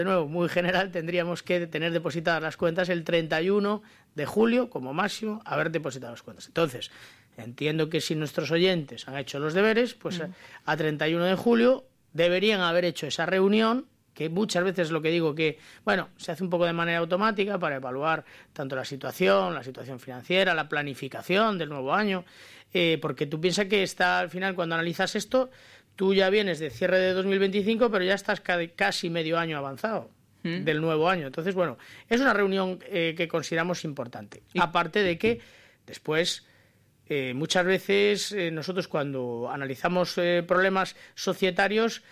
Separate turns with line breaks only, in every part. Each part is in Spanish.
De nuevo, muy general, tendríamos que tener depositadas las cuentas el 31 de julio, como máximo, haber depositado las cuentas. Entonces, entiendo que si nuestros oyentes han hecho los deberes, pues a 31 de julio deberían haber hecho esa reunión, que muchas veces lo que digo que, bueno, se hace un poco de manera automática para evaluar tanto la situación financiera, la planificación del nuevo año, porque tú piensas que está al final, cuando analizas esto, tú ya vienes de cierre de 2025, pero ya estás casi medio año avanzado del nuevo año. Entonces, bueno, es una reunión que consideramos importante. Aparte de que después, muchas veces nosotros cuando analizamos problemas societarios,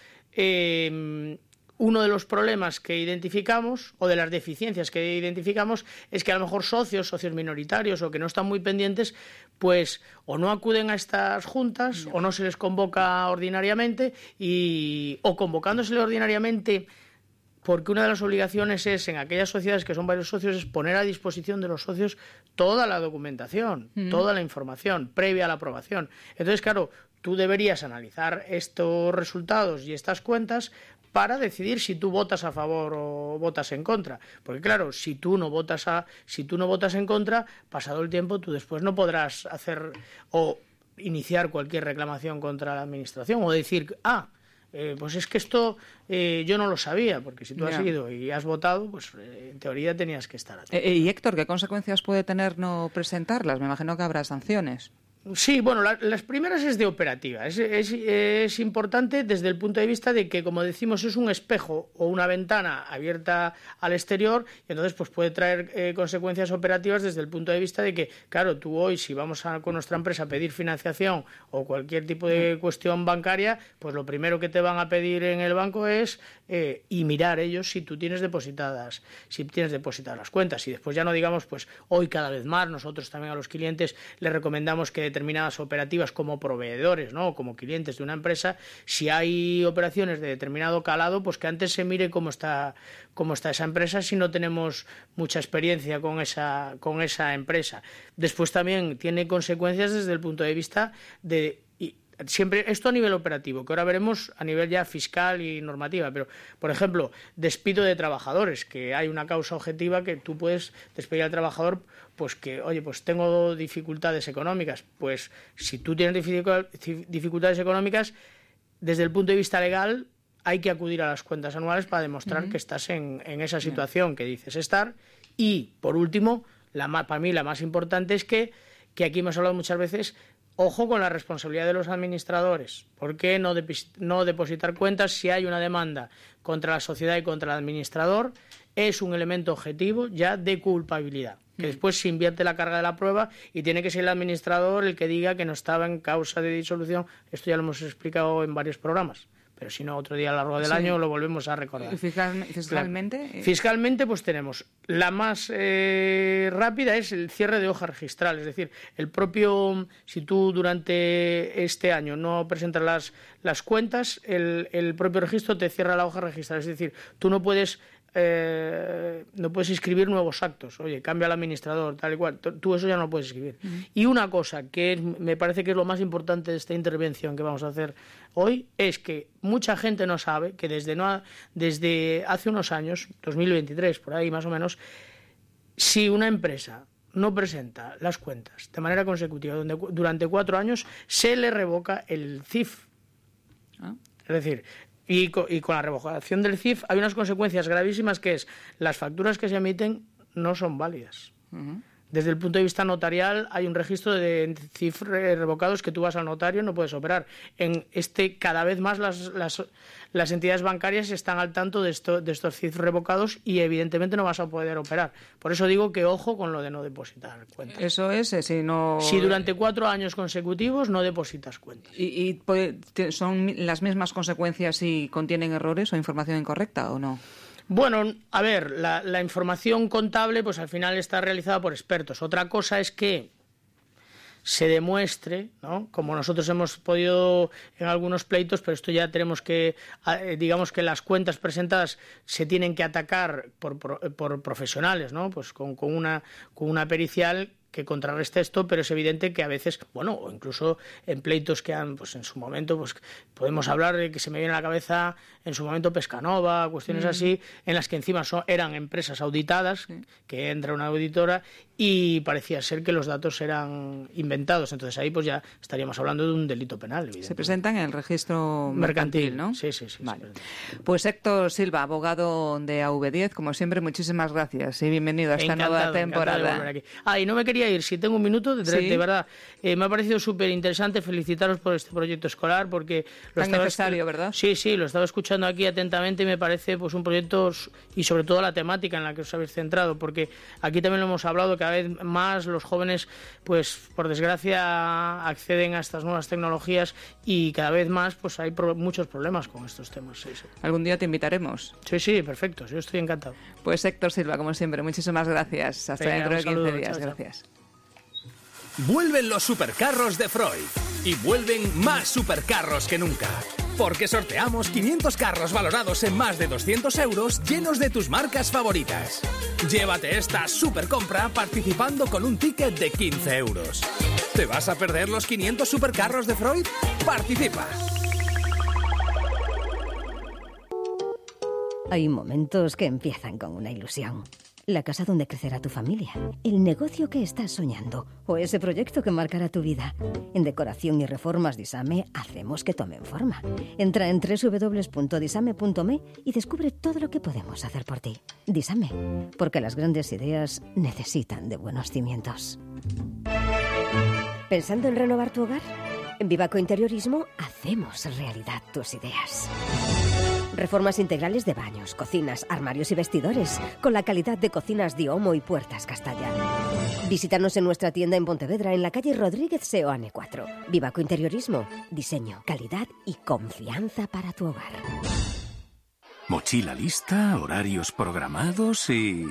uno de los problemas que identificamos, o de las deficiencias que identificamos, es que a lo mejor socios minoritarios o que no están muy pendientes, pues o no acuden a estas juntas o no se les convoca ordinariamente, o convocándosele ordinariamente, porque una de las obligaciones es, en aquellas sociedades que son varios socios, es poner a disposición de los socios toda la documentación, toda la información previa a la aprobación. Entonces, claro, tú deberías analizar estos resultados y estas cuentas para decidir si tú votas a favor o votas en contra. Porque claro, si tú no votas en contra, pasado el tiempo, tú después no podrás hacer o iniciar cualquier reclamación contra la administración o decir, pues es que esto yo no lo sabía, porque si tú has ido y has votado, pues en teoría tenías que estar aquí.
Y Héctor, ¿qué consecuencias puede tener no presentarlas? Me imagino que habrá sanciones.
Sí, bueno, las primeras es de operativa. Es importante desde el punto de vista de que, como decimos, es un espejo o una ventana abierta al exterior, y entonces pues puede traer consecuencias operativas desde el punto de vista de que, claro, tú hoy, si vamos con nuestra empresa a pedir financiación o cualquier tipo de cuestión bancaria, pues lo primero que te van a pedir en el banco es y mirar ellos si tú tienes depositadas las cuentas. Y después ya no digamos, pues hoy cada vez más nosotros también a los clientes les recomendamos que determinadas operativas como proveedores, ¿no?, como clientes de una empresa, si hay operaciones de determinado calado, pues que antes se mire cómo está esa empresa, si no tenemos mucha experiencia con esa empresa. Después también tiene consecuencias desde el punto de vista de siempre esto a nivel operativo, que ahora veremos a nivel ya fiscal y normativa, pero, por ejemplo, despido de trabajadores, que hay una causa objetiva que tú puedes despedir al trabajador, pues que, oye, pues tengo dificultades económicas. Pues si tú tienes dificultades económicas, desde el punto de vista legal, hay que acudir a las cuentas anuales para demostrar que estás en esa situación que dices estar. Y, por último, para mí la más importante es que aquí hemos hablado muchas veces, ojo con la responsabilidad de los administradores. ¿Por qué no depositar cuentas si hay una demanda contra la sociedad y contra el administrador? Es un elemento objetivo ya de culpabilidad, que después se invierte la carga de la prueba y tiene que ser el administrador el que diga que no estaba en causa de disolución. Esto ya lo hemos explicado en varios programas, pero si no, otro día a lo largo del año lo volvemos a recordar.
¿Y fiscalmente?
Claro. Fiscalmente, pues tenemos la más rápida es el cierre de hoja registral, es decir, si tú durante este año no presentas las cuentas, el propio registro te cierra la hoja registral, es decir, tú no puedes inscribir nuevos actos. Oye, cambia al administrador, tal y cual. Tú eso ya no lo puedes escribir. Y una cosa que me parece que es lo más importante de esta intervención que vamos a hacer hoy, es que mucha gente no sabe que desde hace unos años, 2023, por ahí más o menos, si una empresa no presenta las cuentas de manera consecutiva durante 4 años, se le revoca el CIF. Es decir, y con la revocación del CIF hay unas consecuencias gravísimas, que es las facturas que se emiten no son válidas. Desde el punto de vista notarial hay un registro de CIF revocados que tú vas al notario y no puedes operar. Cada vez más las entidades bancarias están al tanto de estos CIF revocados y evidentemente no vas a poder operar. Por eso digo que ojo con lo de no depositar cuentas.
Eso es, si
durante 4 años consecutivos no depositas cuentas.
¿Y son las mismas consecuencias si contienen errores o información incorrecta o no?
Bueno, a ver, la información contable pues al final está realizada por expertos. Otra cosa es que se demuestre, ¿no?, como nosotros hemos podido en algunos pleitos, pero esto ya tenemos que, digamos que las cuentas presentadas se tienen que atacar por profesionales, ¿no?, pues con una pericial que contrarreste esto, pero es evidente que a veces, bueno, o incluso en pleitos que han, pues en su momento, pues podemos hablar de que se me viene a la cabeza en su momento Pescanova, cuestiones así, en las que encima eran empresas auditadas, que entra una auditora y parecía ser que los datos eran inventados. Entonces ahí pues ya estaríamos hablando de un delito penal.
Se presentan en el registro mercantil, ¿no?
Sí.
Vale. Pues Héctor Silva, abogado de AV10, como siempre, muchísimas gracias y bienvenido a esta nueva temporada.
Y no me quería ir, si tengo un minuto, de verdad, me ha parecido súper interesante felicitaros por este proyecto escolar, porque
tan necesario, ¿verdad?
Sí, lo estaba escuchando aquí atentamente y me parece pues un proyecto, y sobre todo la temática en la que os habéis centrado, porque aquí también lo hemos hablado, cada vez más los jóvenes, pues por desgracia, acceden a estas nuevas tecnologías y cada vez más pues hay muchos problemas con estos temas. Sí.
Algún día te invitaremos.
Sí, perfecto, yo estoy encantado.
Pues Héctor Silva, como siempre, muchísimas gracias. Hasta dentro de 15 días.
Chao.
Gracias.
Vuelven los supercarros de Freud y vuelven más supercarros que nunca. Porque sorteamos 500 carros valorados en más de 200 euros llenos de tus marcas favoritas. Llévate esta supercompra participando con un ticket de 15 euros. ¿Te vas a perder los 500 supercarros de Freud? ¡Participa!
Hay momentos que empiezan con una ilusión. La casa donde crecerá tu familia, el negocio que estás soñando o ese proyecto que marcará tu vida. En Decoración y Reformas Disame hacemos que tomen forma. Entra en www.disame.me y descubre todo lo que podemos hacer por ti. Disame, porque las grandes ideas necesitan de buenos cimientos. ¿Pensando en renovar tu hogar? En Vivaco Interiorismo hacemos realidad tus ideas. Reformas integrales de baños, cocinas, armarios y vestidores, con la calidad de Cocinas Diomo y Puertas Castalla. Visítanos en nuestra tienda en Pontevedra, en la calle Rodríguez Seoane 4. Vivaco Interiorismo, diseño, calidad y confianza para tu hogar.
Mochila lista, horarios programados y...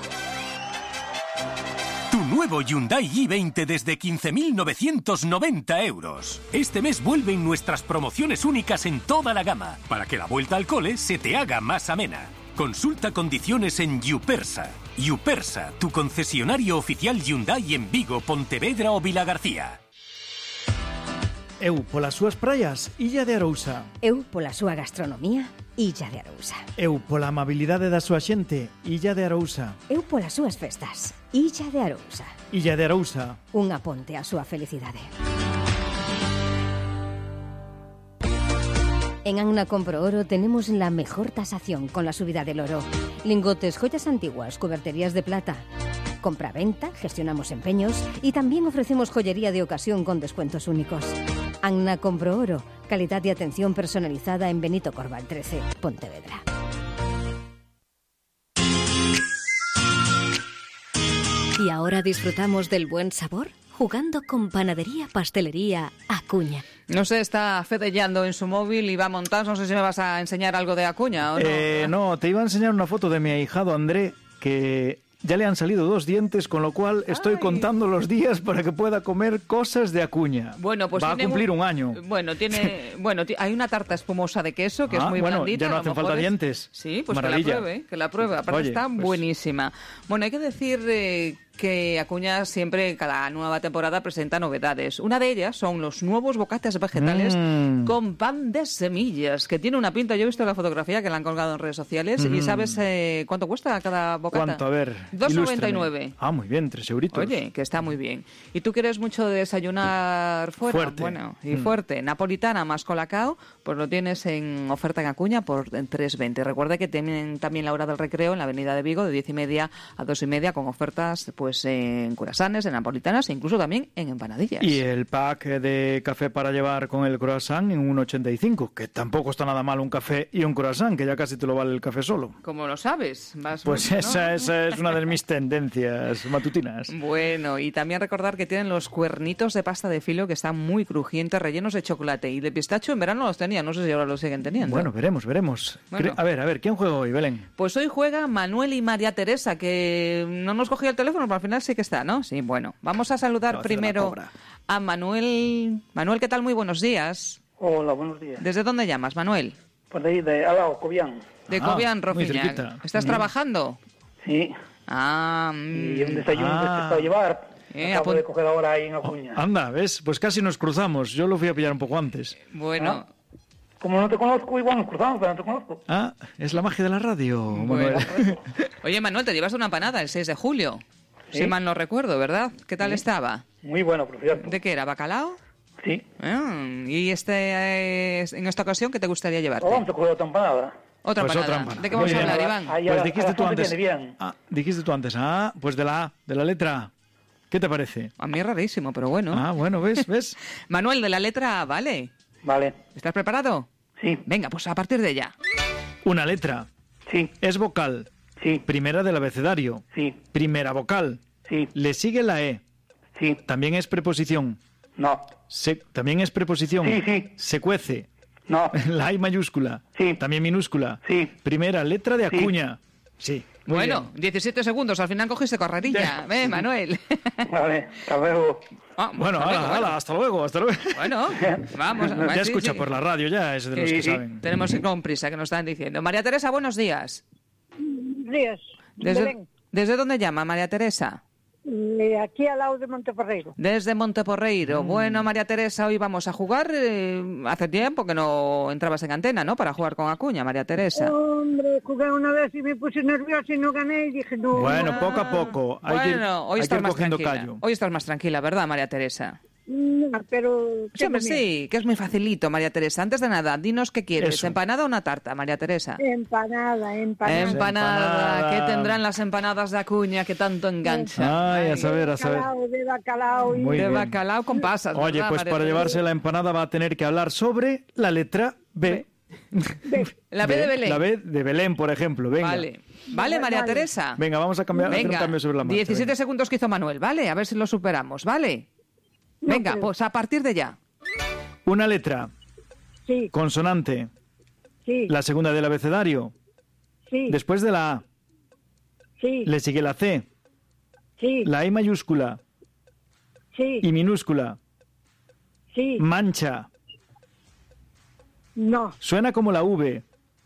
Tu nuevo Hyundai i20 desde 15.990 euros. Este mes vuelven nuestras promociones únicas en toda la gama, para que la vuelta al cole se te haga más amena. Consulta condiciones en Yupersa. Yupersa, tu concesionario oficial Hyundai en Vigo, Pontevedra o Vilagarcía.
Eu polas súas praias, Illa de Arousa.
Eu pola súa gastronomía, Illa de Arousa.
Eu pola amabilidade da súa xente, Illa de Arousa.
Eu polas súas festas, Illa de Arousa.
Illa de Arousa.
Unha ponte á súa felicidade. En Anna Compro Oro tenemos la mejor tasación con la subida del oro. Lingotes, joyas antiguas, cuberterías de plata. Compra-venta, gestionamos empeños y también ofrecemos joyería de ocasión con descuentos únicos. Anna Compro Oro, calidad y atención personalizada en Benito Corval 13, Pontevedra. ¿Y ahora disfrutamos del buen sabor? Jugando con Panadería Pastelería Acuña.
No sé, está fedellando en su móvil y va a montar. No sé si me vas a enseñar algo de Acuña o no.
No, te iba a enseñar una foto de mi ahijado André, que ya le han salido 2 dientes, con lo cual estoy contando los días para que pueda comer cosas de Acuña.
Bueno, pues
va a cumplir un año.
Bueno, hay una tarta espumosa de queso que es muy blandita.
Ya no hacen falta dientes.
Sí, pues
Maravilla.
que la pruebe. Aparte está buenísima. Bueno, hay que decir que Acuña siempre, cada nueva temporada, presenta novedades. Una de ellas son los nuevos bocates vegetales con pan de semillas, que tiene una pinta. Yo he visto la fotografía que la han colgado en redes sociales. ¿Y sabes cuánto cuesta cada bocata?
¿Cuánto? A ver,
2,99.
Ah, muy bien, 3 euritos.
Oye, que está muy bien. ¿Y tú quieres mucho de desayunar fuera?
Fuerte.
Bueno, y fuerte. Napolitana más colacao, pues lo tienes en oferta en Acuña por 3,20. Recuerda que tienen también la hora del recreo en la avenida de Vigo de 10:30 a 2:30 con ofertas pues en curasanes, en napolitanas e incluso también en empanadillas.
Y el pack de café para llevar con el croissant en 1,85, que tampoco está nada mal un café y un croissant, que ya casi te lo vale el café solo.
¿Cómo lo sabes?
Pues mucho, ¿no? esa es una de mis tendencias matutinas.
Bueno, y también recordar que tienen los cuernitos de pasta de filo que están muy crujientes, rellenos de chocolate y de pistacho. En verano los tenían, no sé si ahora los siguen teniendo.
Bueno, veremos. Bueno. A ver, ¿quién juega hoy, Belén?
Pues hoy juega Manuel y María Teresa, que no nos cogió el teléfono, pero al final sí que está, ¿no? Sí, bueno. Vamos a saludar primero a Manuel. Manuel, ¿qué tal? Muy buenos días.
Hola, buenos días.
¿Desde dónde llamas, Manuel?
Pues de ahí, de al lado, Cobián.
De Cobián, Rofiñac. ¿Estás trabajando?
Sí.
Ah,
y un desayuno para llevar. Acabo de coger ahora ahí en Acuña.
Anda, ¿ves? Pues casi nos cruzamos. Yo lo fui a pillar un poco antes.
Bueno.
Como no te conozco, igual nos cruzamos, pero no te conozco.
Ah, es la magia de la radio, Manuel.
Oye, Manuel, te llevas una empanada el 6 de julio.
¿Sí?
Si mal no recuerdo, ¿verdad? ¿Qué tal estaba?
Muy bueno, por cierto.
¿De qué era? ¿Bacalao?
Sí.
¿Y en esta ocasión qué te gustaría llevarte?
Vamos a coger otra empanada.
Otra
Pues
empanada.
otra empanada.
¿De qué vamos a
Muy bien.
hablar, Iván?
Ahí
Pues
a
dijiste tú
la gente
antes.
viene bien.
Dijiste tú antes. Pues de la A, de la letra A. ¿Qué te parece?
A mí es rarísimo, pero bueno.
Bueno, ¿ves?
Manuel, de la letra A, ¿vale?
Vale.
¿Estás preparado?
Sí.
Venga, pues a partir de ya.
Una letra.
Sí.
Es vocal.
Sí.
Primera del abecedario.
Sí.
Primera vocal.
Sí.
Le sigue la E.
Sí.
También es preposición.
No.
También es preposición.
Sí.
Se cuece.
No.
La I mayúscula.
Sí.
También minúscula.
Sí.
Primera letra de Acuña. Sí. Muy
Bueno,
bien.
17 segundos, al final cogiste carrerilla. Manuel.
Vale, hasta luego.
Bueno, hasta luego.
Bueno, vamos.
Ya
sí,
escucha
sí.
por la radio, ya es de los que
Sí.
saben.
Tenemos que ir con prisa, que nos están diciendo. María Teresa, buenos días.
Días.
¿Desde dónde llama María Teresa?
Aquí al lado de Monteporreiro.
Desde Monteporreiro. Bueno, María Teresa, hoy vamos a jugar. Hace tiempo que no entrabas en antena, ¿no? Para jugar con Acuña, María Teresa.
Hombre, jugué una vez y me puse nerviosa y no gané y dije no.
Bueno, poco a poco.
Hoy
hay que
estás
ir
más
cogiendo
tranquila.
callo.
Hoy estás más tranquila, ¿verdad, María Teresa?
Pero...
Sí, hombre, sí, que es muy facilito, María Teresa. Antes de nada, dinos qué quieres,
Eso.
¿empanada o una tarta, María Teresa?
Empanada.
Empanada. ¿Qué tendrán las empanadas de Acuña que tanto enganchan?
Ay, a saber.
De bacalao.
Muy
de
bien.
bacalao con pasas.
Oye,
¿verdad,
pues
María
para
Teresa?
llevarse la empanada va a tener que hablar sobre la letra B.
La B de Belén.
La B de Belén, por ejemplo. Venga.
Vale, María Teresa.
Venga, vamos a cambiar, hacer un
Venga,
cambio sobre la marcha.
17
venga.
segundos que hizo Manuel, ¿vale? A ver si lo superamos, ¿vale? Venga, pues a partir de ya.
Una letra.
Sí.
Consonante.
Sí.
La segunda del abecedario.
Sí.
Después de la A.
Sí.
Le sigue la C.
Sí.
La I mayúscula.
Sí.
Y minúscula.
Sí.
Mancha.
No.
Suena como la V.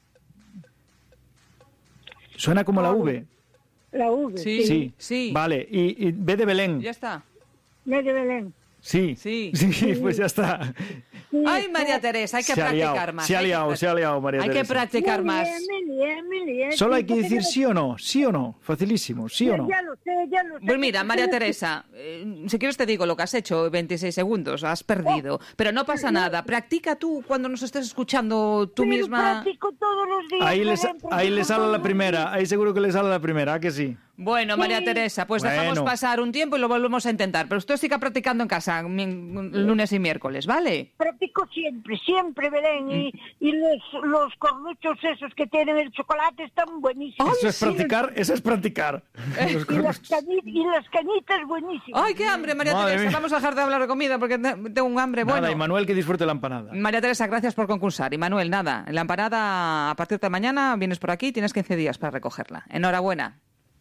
Suena como la V.
La V.
Sí. Vale. Y B de Belén.
Ya está.
B de Belén.
Sí. Pues ya está.
Ay, María Teresa, hay que practicar más.
Se ha liado, María
Hay
Teresa.
que practicar más.
Me lié.
Solo hay que decir sí o no. Facilísimo, sí o no.
Ya lo sé.
Pues mira, María Teresa, si quieres te digo lo que has hecho, 26 segundos, has perdido. Pero no pasa nada, practica tú cuando nos estés escuchando tú misma.
Practico todos los días.
Ahí le sale la primera, ahí seguro que le sale la primera, ¿a que sí?
Bueno, María Teresa, pues dejamos pasar un tiempo y lo volvemos a intentar. Pero usted siga practicando en casa lunes y miércoles, ¿vale?
Practico siempre, Belén. Y los cornuchos esos que tienen el chocolate están buenísimos.
Eso es practicar.
Y las cañitas buenísimas.
¡Ay, qué hambre, María
Madre
Teresa!
mía.
Vamos a dejar de hablar de comida porque tengo un hambre.
Nada,
Bueno,
y Manuel que disfrute la empanada.
María Teresa, gracias por concursar. Y Manuel, nada, la empanada a partir de mañana vienes por aquí, tienes 15 días para recogerla. Enhorabuena.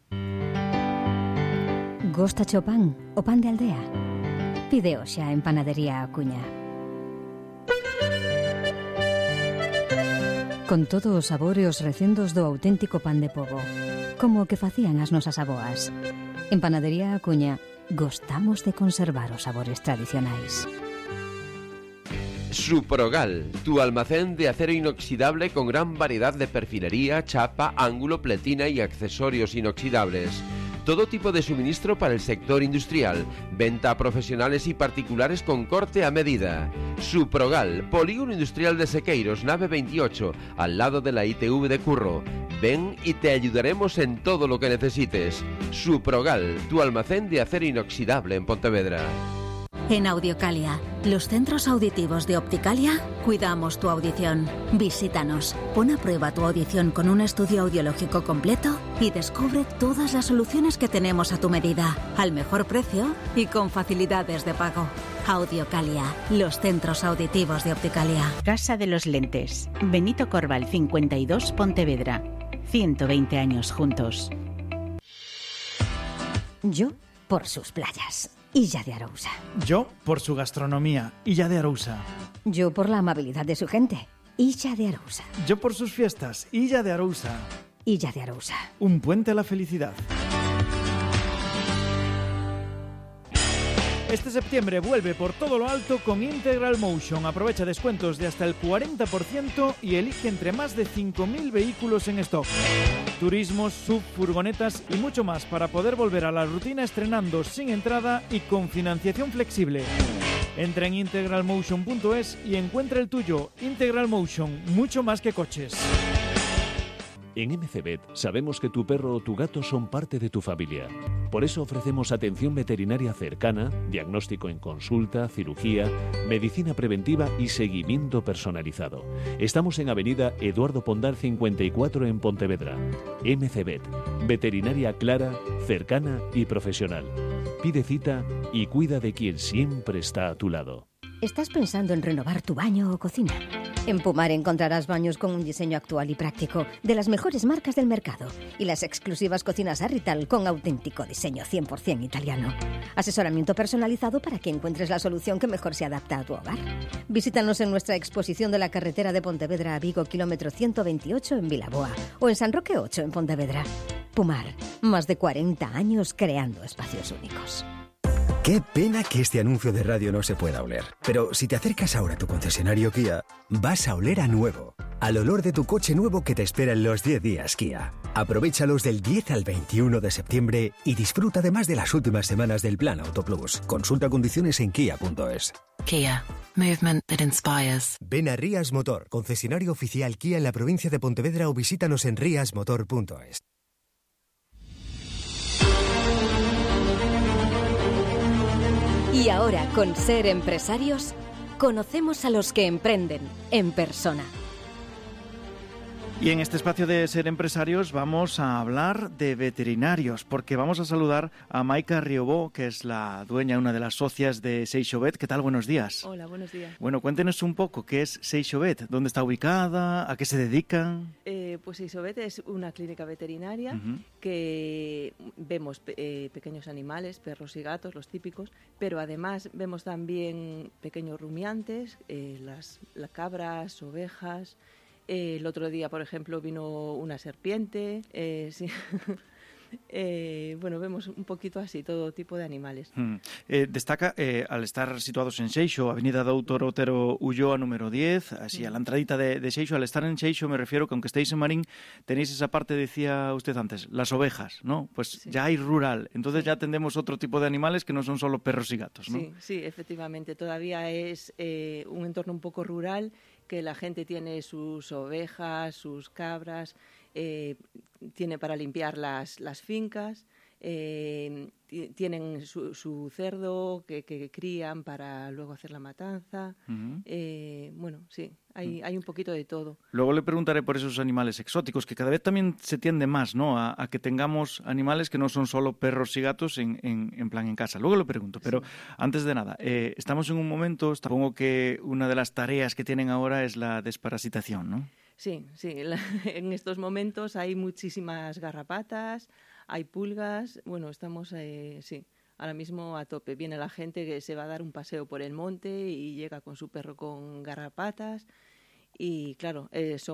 Gostacho pan o pan de aldea? Pide xa en Panadería Acuña. Con todos os sabores recendos do auténtico pan de pobo, como o que facían as nosas aboas. En Panadería Acuña gostamos de conservar os sabores tradicionais.
Suprogal, tu almacén de acero inoxidable con gran variedad de perfilería, chapa, ángulo, pletina y accesorios inoxidables. Todo tipo de suministro para el sector industrial, venta a profesionales y particulares con corte a medida. Suprogal, Polígono Industrial de Sequeiros, nave 28, al lado de la ITV de Curro. Ven y te ayudaremos en todo lo que necesites. Suprogal, tu almacén de acero inoxidable en Pontevedra.
En Audiocalia, los centros auditivos de Opticalia, cuidamos tu audición. Visítanos, pon a prueba tu audición con un estudio audiológico completo y descubre todas las soluciones que tenemos a tu medida, al mejor precio y con facilidades de pago. Audiocalia, los centros auditivos de Opticalia.
Casa de los Lentes, Benito Corval 52, Pontevedra. 120 años juntos.
Yo por sus playas. Illa de Arousa.
Yo por su gastronomía. Illa de Arousa.
Yo por la amabilidad de su gente. Illa de Arousa.
Yo por sus fiestas. Illa de Arousa.
Illa de Arousa.
Un puente a la felicidad. Este septiembre vuelve por todo lo alto con Integral Motion. Aprovecha descuentos de hasta el 40% y elige entre más de 5.000 vehículos en stock. Turismos, sub, furgonetas y mucho más para poder volver a la rutina estrenando sin entrada y con financiación flexible. Entra en integralmotion.es y encuentra el tuyo. Integral Motion, mucho más que coches.
En MCVet sabemos que tu perro o tu gato son parte de tu familia. Por eso ofrecemos atención veterinaria cercana, diagnóstico en consulta, cirugía, medicina preventiva y seguimiento personalizado. Estamos en Avenida Eduardo Pondal 54 en Pontevedra. MCVet, veterinaria clara, cercana y profesional. Pide cita y cuida de quien siempre está a tu lado.
¿Estás pensando en renovar tu baño o cocina? En Pumar encontrarás baños con un diseño actual y práctico de las mejores marcas del mercado y las exclusivas cocinas Arrital con auténtico diseño 100% italiano. Asesoramiento personalizado para que encuentres la solución que mejor se adapta a tu hogar. Visítanos en nuestra exposición de la carretera de Pontevedra a Vigo, kilómetro 128 en Vilaboa o en San Roque 8 en Pontevedra. Pumar, más de 40 años creando espacios únicos.
Qué pena que este anuncio de radio no se pueda oler. Pero si te acercas ahora a tu concesionario Kia, vas a oler a nuevo. Al olor de tu coche nuevo que te espera en los 10 días Kia. Aprovéchalos del 10 al 21 de septiembre y disfruta además de las últimas semanas del Plan Autoplus. Consulta condiciones en kia.es.
Kia. Movement that inspires.
Ven a Rías Motor, concesionario oficial Kia en la provincia de Pontevedra o visítanos en riasmotor.es.
Y ahora, con Ser Empresarios, conocemos a los que emprenden en persona.
Y en este espacio de Ser Empresarios vamos a hablar de veterinarios, porque vamos a saludar a Maika Riobó, que es la dueña, una de las socias de Seixovet. ¿Qué tal? Buenos días.
Hola, buenos días.
Bueno, cuéntenos un poco, ¿qué es Seixovet? ¿Dónde está ubicada? ¿A qué se dedican?
Pues Seixovet es una clínica veterinaria que vemos pequeños animales, perros y gatos, los típicos, pero además vemos también pequeños rumiantes, las cabras, ovejas. El otro día, por ejemplo, vino una serpiente. Sí. Bueno, vemos un poquito así, todo tipo de animales.
Destaca, al estar situados en Seixo, Avenida Doutor Otero Ulloa número 10, así a la entradita de Seixo, al estar en Seixo me refiero que aunque estéis en Marín, tenéis esa parte, decía usted antes, las ovejas, ¿no? Pues sí. Ya hay rural, entonces ya tendemos otro tipo de animales que no son solo perros y gatos, ¿no?
Sí, efectivamente, todavía es un entorno un poco rural, que la gente tiene sus ovejas, sus cabras, tiene para limpiar las fincas, tienen su cerdo que crían para luego hacer la matanza. Bueno, sí, hay un poquito de todo.
Luego le preguntaré por esos animales exóticos, que cada vez también se tiende más, ¿no? A que tengamos animales que no son solo perros y gatos en plan en casa. Luego le pregunto, pero sí. Antes de nada, estamos en un momento, supongo que una de las tareas que tienen ahora es la desparasitación, ¿no?
Sí, en estos momentos hay muchísimas garrapatas, hay pulgas, bueno, estamos, ahora mismo a tope. Viene la gente que se va a dar un paseo por el monte y llega con su perro con garrapatas y, claro,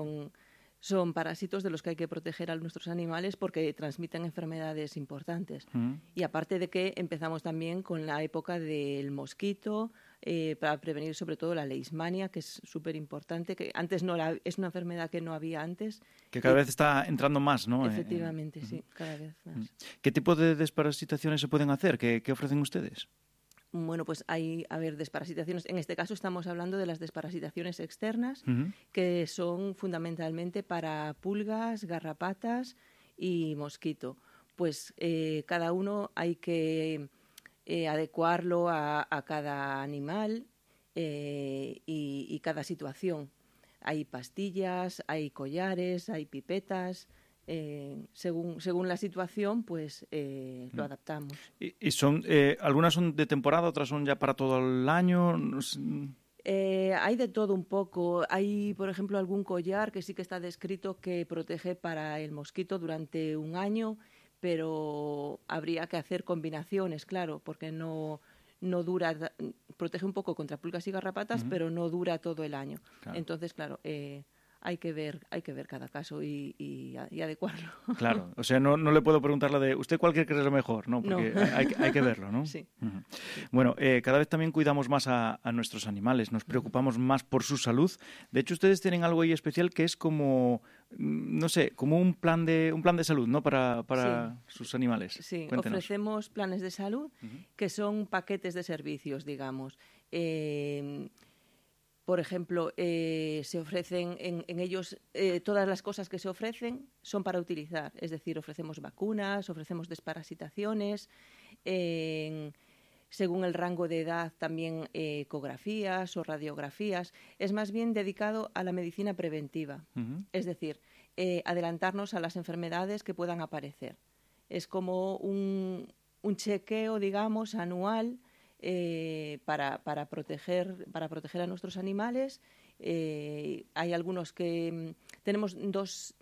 son parásitos de los que hay que proteger a nuestros animales porque transmiten enfermedades importantes. Y aparte de que empezamos también con la época del mosquito, para prevenir sobre todo la leishmania, que es súper importante, que antes es una enfermedad que no había antes.
Que cada vez está entrando más, ¿no?
Efectivamente, sí, cada vez más.
¿Qué tipo de desparasitaciones se pueden hacer? ¿Qué ofrecen ustedes?
Bueno, pues hay, desparasitaciones. En este caso estamos hablando de las desparasitaciones externas, que son fundamentalmente para pulgas, garrapatas y mosquito. Pues cada uno hay que adecuarlo a cada animal y cada situación. Hay pastillas, hay collares, hay pipetas. Según la situación, pues lo adaptamos.
¿Y son algunas son de temporada, otras son ya para todo el año?
Hay de todo un poco. Hay, por ejemplo, algún collar que sí que está descrito que protege para el mosquito durante un año, pero habría que hacer combinaciones, claro, porque no dura, protege un poco contra pulgas y garrapatas, pero no dura todo el año. Claro. Entonces, claro, hay que ver cada caso y adecuarlo.
Claro, o sea, no le puedo preguntar la de ¿usted cuál cree que es lo mejor? No, porque hay que verlo, ¿no?
Sí.
Uh-huh. Bueno, cada vez también cuidamos más a nuestros animales, nos preocupamos más por su salud. De hecho, ustedes tienen algo ahí especial que es como, no sé, como un plan de salud, ¿no? Para sus animales.
Sí,
Cuéntenos.
ofrecemos planes de salud que son paquetes de servicios, digamos. Por ejemplo, se ofrecen en ellos, todas las cosas que se ofrecen son para utilizar. Es decir, ofrecemos vacunas, ofrecemos desparasitaciones, según el rango de edad también ecografías o radiografías. Es más bien dedicado a la medicina preventiva. Es decir, adelantarnos a las enfermedades que puedan aparecer. Es como un chequeo, digamos, anual para proteger a nuestros animales. Hay algunos que tenemos dos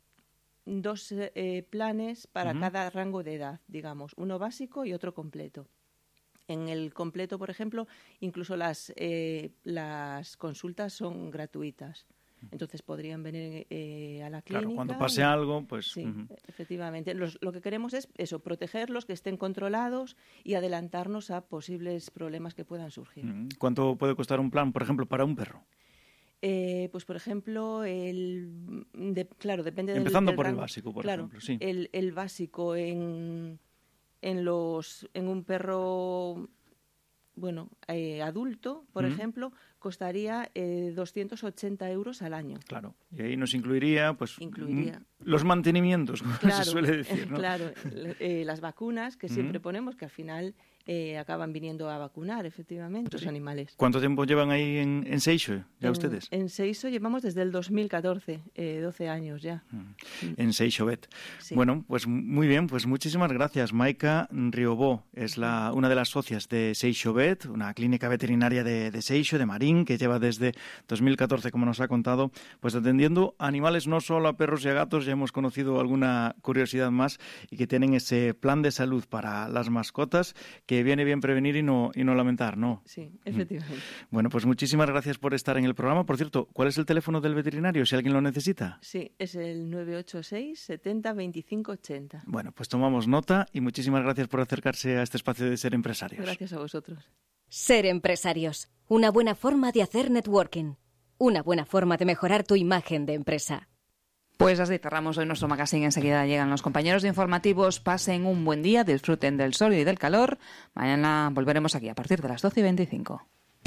planes para cada rango de edad, digamos, uno básico y otro completo. En el completo, por ejemplo, incluso las consultas son gratuitas. Entonces podrían venir a la clínica.
Claro, cuando pase algo, pues...
Sí, efectivamente. Lo que queremos es eso, protegerlos, que estén controlados y adelantarnos a posibles problemas que puedan surgir.
¿Cuánto puede costar un plan, por ejemplo, para un perro?
Pues, por ejemplo, claro, depende del
Empezando por el
rango.
básico, por
claro,
ejemplo, sí.
El básico en un perro... Bueno, adulto, por ejemplo, costaría 280 euros al año.
Claro, y ahí nos incluiría, pues, los mantenimientos, como se suele decir, ¿no?
Claro, las vacunas que siempre ponemos, que al final acaban viniendo a vacunar, efectivamente, los animales.
¿Cuánto tiempo llevan ahí en Seixo, ya ustedes?
En Seixo llevamos desde el 2014, 12 años ya.
En Seixo Vet.
Sí.
Bueno, pues muy bien, pues muchísimas gracias. Maica Riobó es una de las socias de Seixo Vet, una clínica veterinaria de Seixo, de Marín, que lleva desde 2014, como nos ha contado, pues atendiendo a animales, no solo a perros y a gatos. Ya hemos conocido alguna curiosidad más y que tienen ese plan de salud para las mascotas que viene bien prevenir y no lamentar, ¿no?
Sí, efectivamente.
Bueno, pues muchísimas gracias por estar en el programa. Por cierto, ¿cuál es el teléfono del veterinario si alguien lo necesita?
Sí, es el 986 70 25 80.
Bueno, pues tomamos nota y muchísimas gracias por acercarse a este espacio de Ser Empresarios.
Gracias a vosotros.
Ser Empresarios. Una buena forma de hacer networking. Una buena forma de mejorar tu imagen de empresa.
Pues así cerramos hoy nuestro magazine. Enseguida llegan los compañeros de informativos. Pasen un buen día, disfruten del sol y del calor. Mañana volveremos aquí a partir de las 12:25.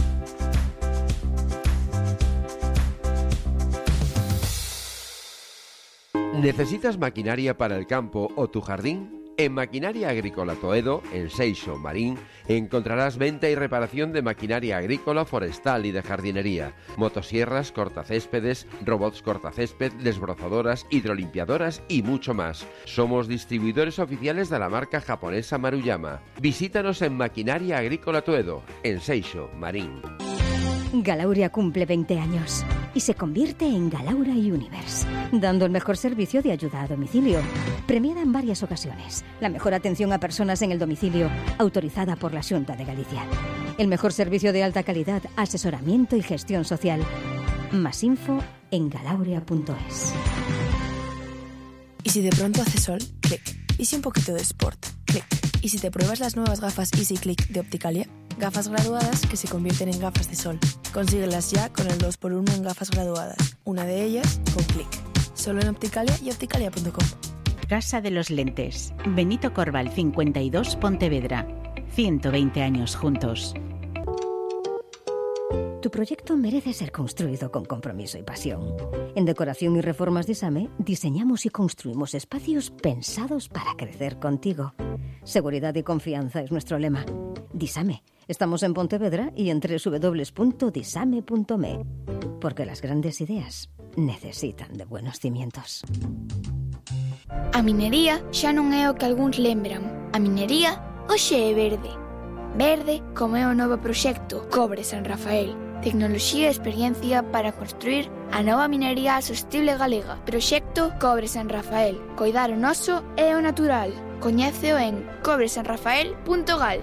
¿Necesitas maquinaria para el campo o tu jardín? En Maquinaria Agrícola Toedo, en Seixo, Marín, encontrarás venta y reparación de maquinaria agrícola, forestal y de jardinería, motosierras, cortacéspedes, robots cortacésped, desbrozadoras, hidrolimpiadoras y mucho más. Somos distribuidores oficiales de la marca japonesa Maruyama. Visítanos en Maquinaria Agrícola Toedo, en Seixo, Marín.
Galauria cumple 20 años y se convierte en Galaura Universe, dando el mejor servicio de ayuda a domicilio. Premiada en varias ocasiones, la mejor atención a personas en el domicilio, autorizada por la Xunta de Galicia. El mejor servicio de alta calidad, asesoramiento y gestión social. Más info en galauria.es.
¿Y si de pronto hace sol? Clic. ¿Y si un poquito de sport? Clic. ¿Y si te pruebas las nuevas gafas Easy Click de Opticalia? Gafas graduadas que se convierten en gafas de sol. Consíguelas ya con el 2x1 en gafas graduadas. Una de ellas con clic. Solo en Opticalia y opticalia.com.
Casa de los Lentes. Benito Corval 52, Pontevedra. 120 años juntos.
Tu proyecto merece ser construido con compromiso y pasión. En Decoración y Reformas Disame diseñamos y construimos espacios pensados para crecer contigo. Seguridad y confianza es nuestro lema. Disame. Estamos en Pontevedra y en www.disame.me. Porque las grandes ideas necesitan de buenos cimientos.
A minería xa non é o que algúns lembran. A minería hoxe é verde. Verde como é o novo proxecto Cobre San Rafael. Tecnoloxía e experiencia para construir a nova minería sostible galega. Proxecto Cobre San Rafael. Coidar o noso e o natural. Coñéceo en cobresanrafael.gal.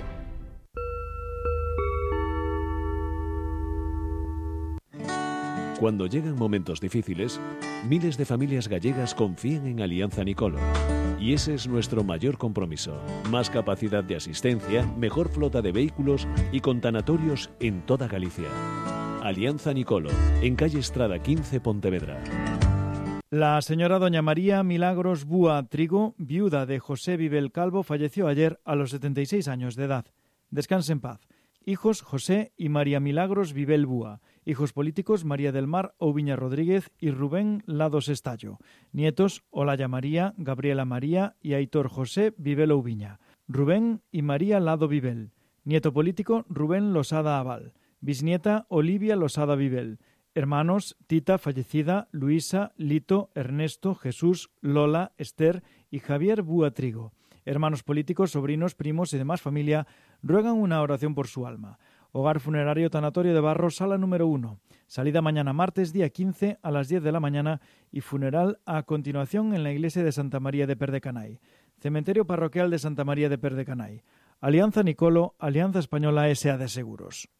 Cuando llegan momentos difíciles, miles de familias gallegas confían en Alianza Nicolo. Y ese es nuestro mayor compromiso. Más capacidad de asistencia, mejor flota de vehículos y con tanatorios en toda Galicia. Alianza Nicolo, en calle Estrada 15, Pontevedra.
La señora doña María Milagros Búa Trigo, viuda de José Vivel Calvo, falleció ayer a los 76 años de edad. Descanse en paz. Hijos José y María Milagros Vivel Búa. Hijos políticos María del Mar Oubiña Rodríguez y Rubén Lados Estallo. Nietos Olaya María, Gabriela María y Aitor José Vivel Oubiña. Rubén y María Lado Vivel. Nieto político Rubén Losada Aval. Bisnieta Olivia Losada Vivel. Hermanos Tita fallecida, Luisa, Lito, Ernesto, Jesús, Lola, Esther y Javier Búa Trigo. Hermanos políticos, sobrinos, primos y demás familia ruegan una oración por su alma. Hogar Funerario Tanatorio de Barros, sala número 1. Salida mañana martes, día 15, a las 10 de la mañana y funeral a continuación en la iglesia de Santa María de Perdecanay. Cementerio Parroquial de Santa María de Perdecanay. Alianza Nicolo, Alianza Española S.A. de Seguros.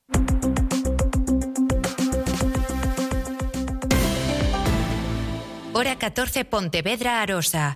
Hora 14, Pontevedra, Arosa.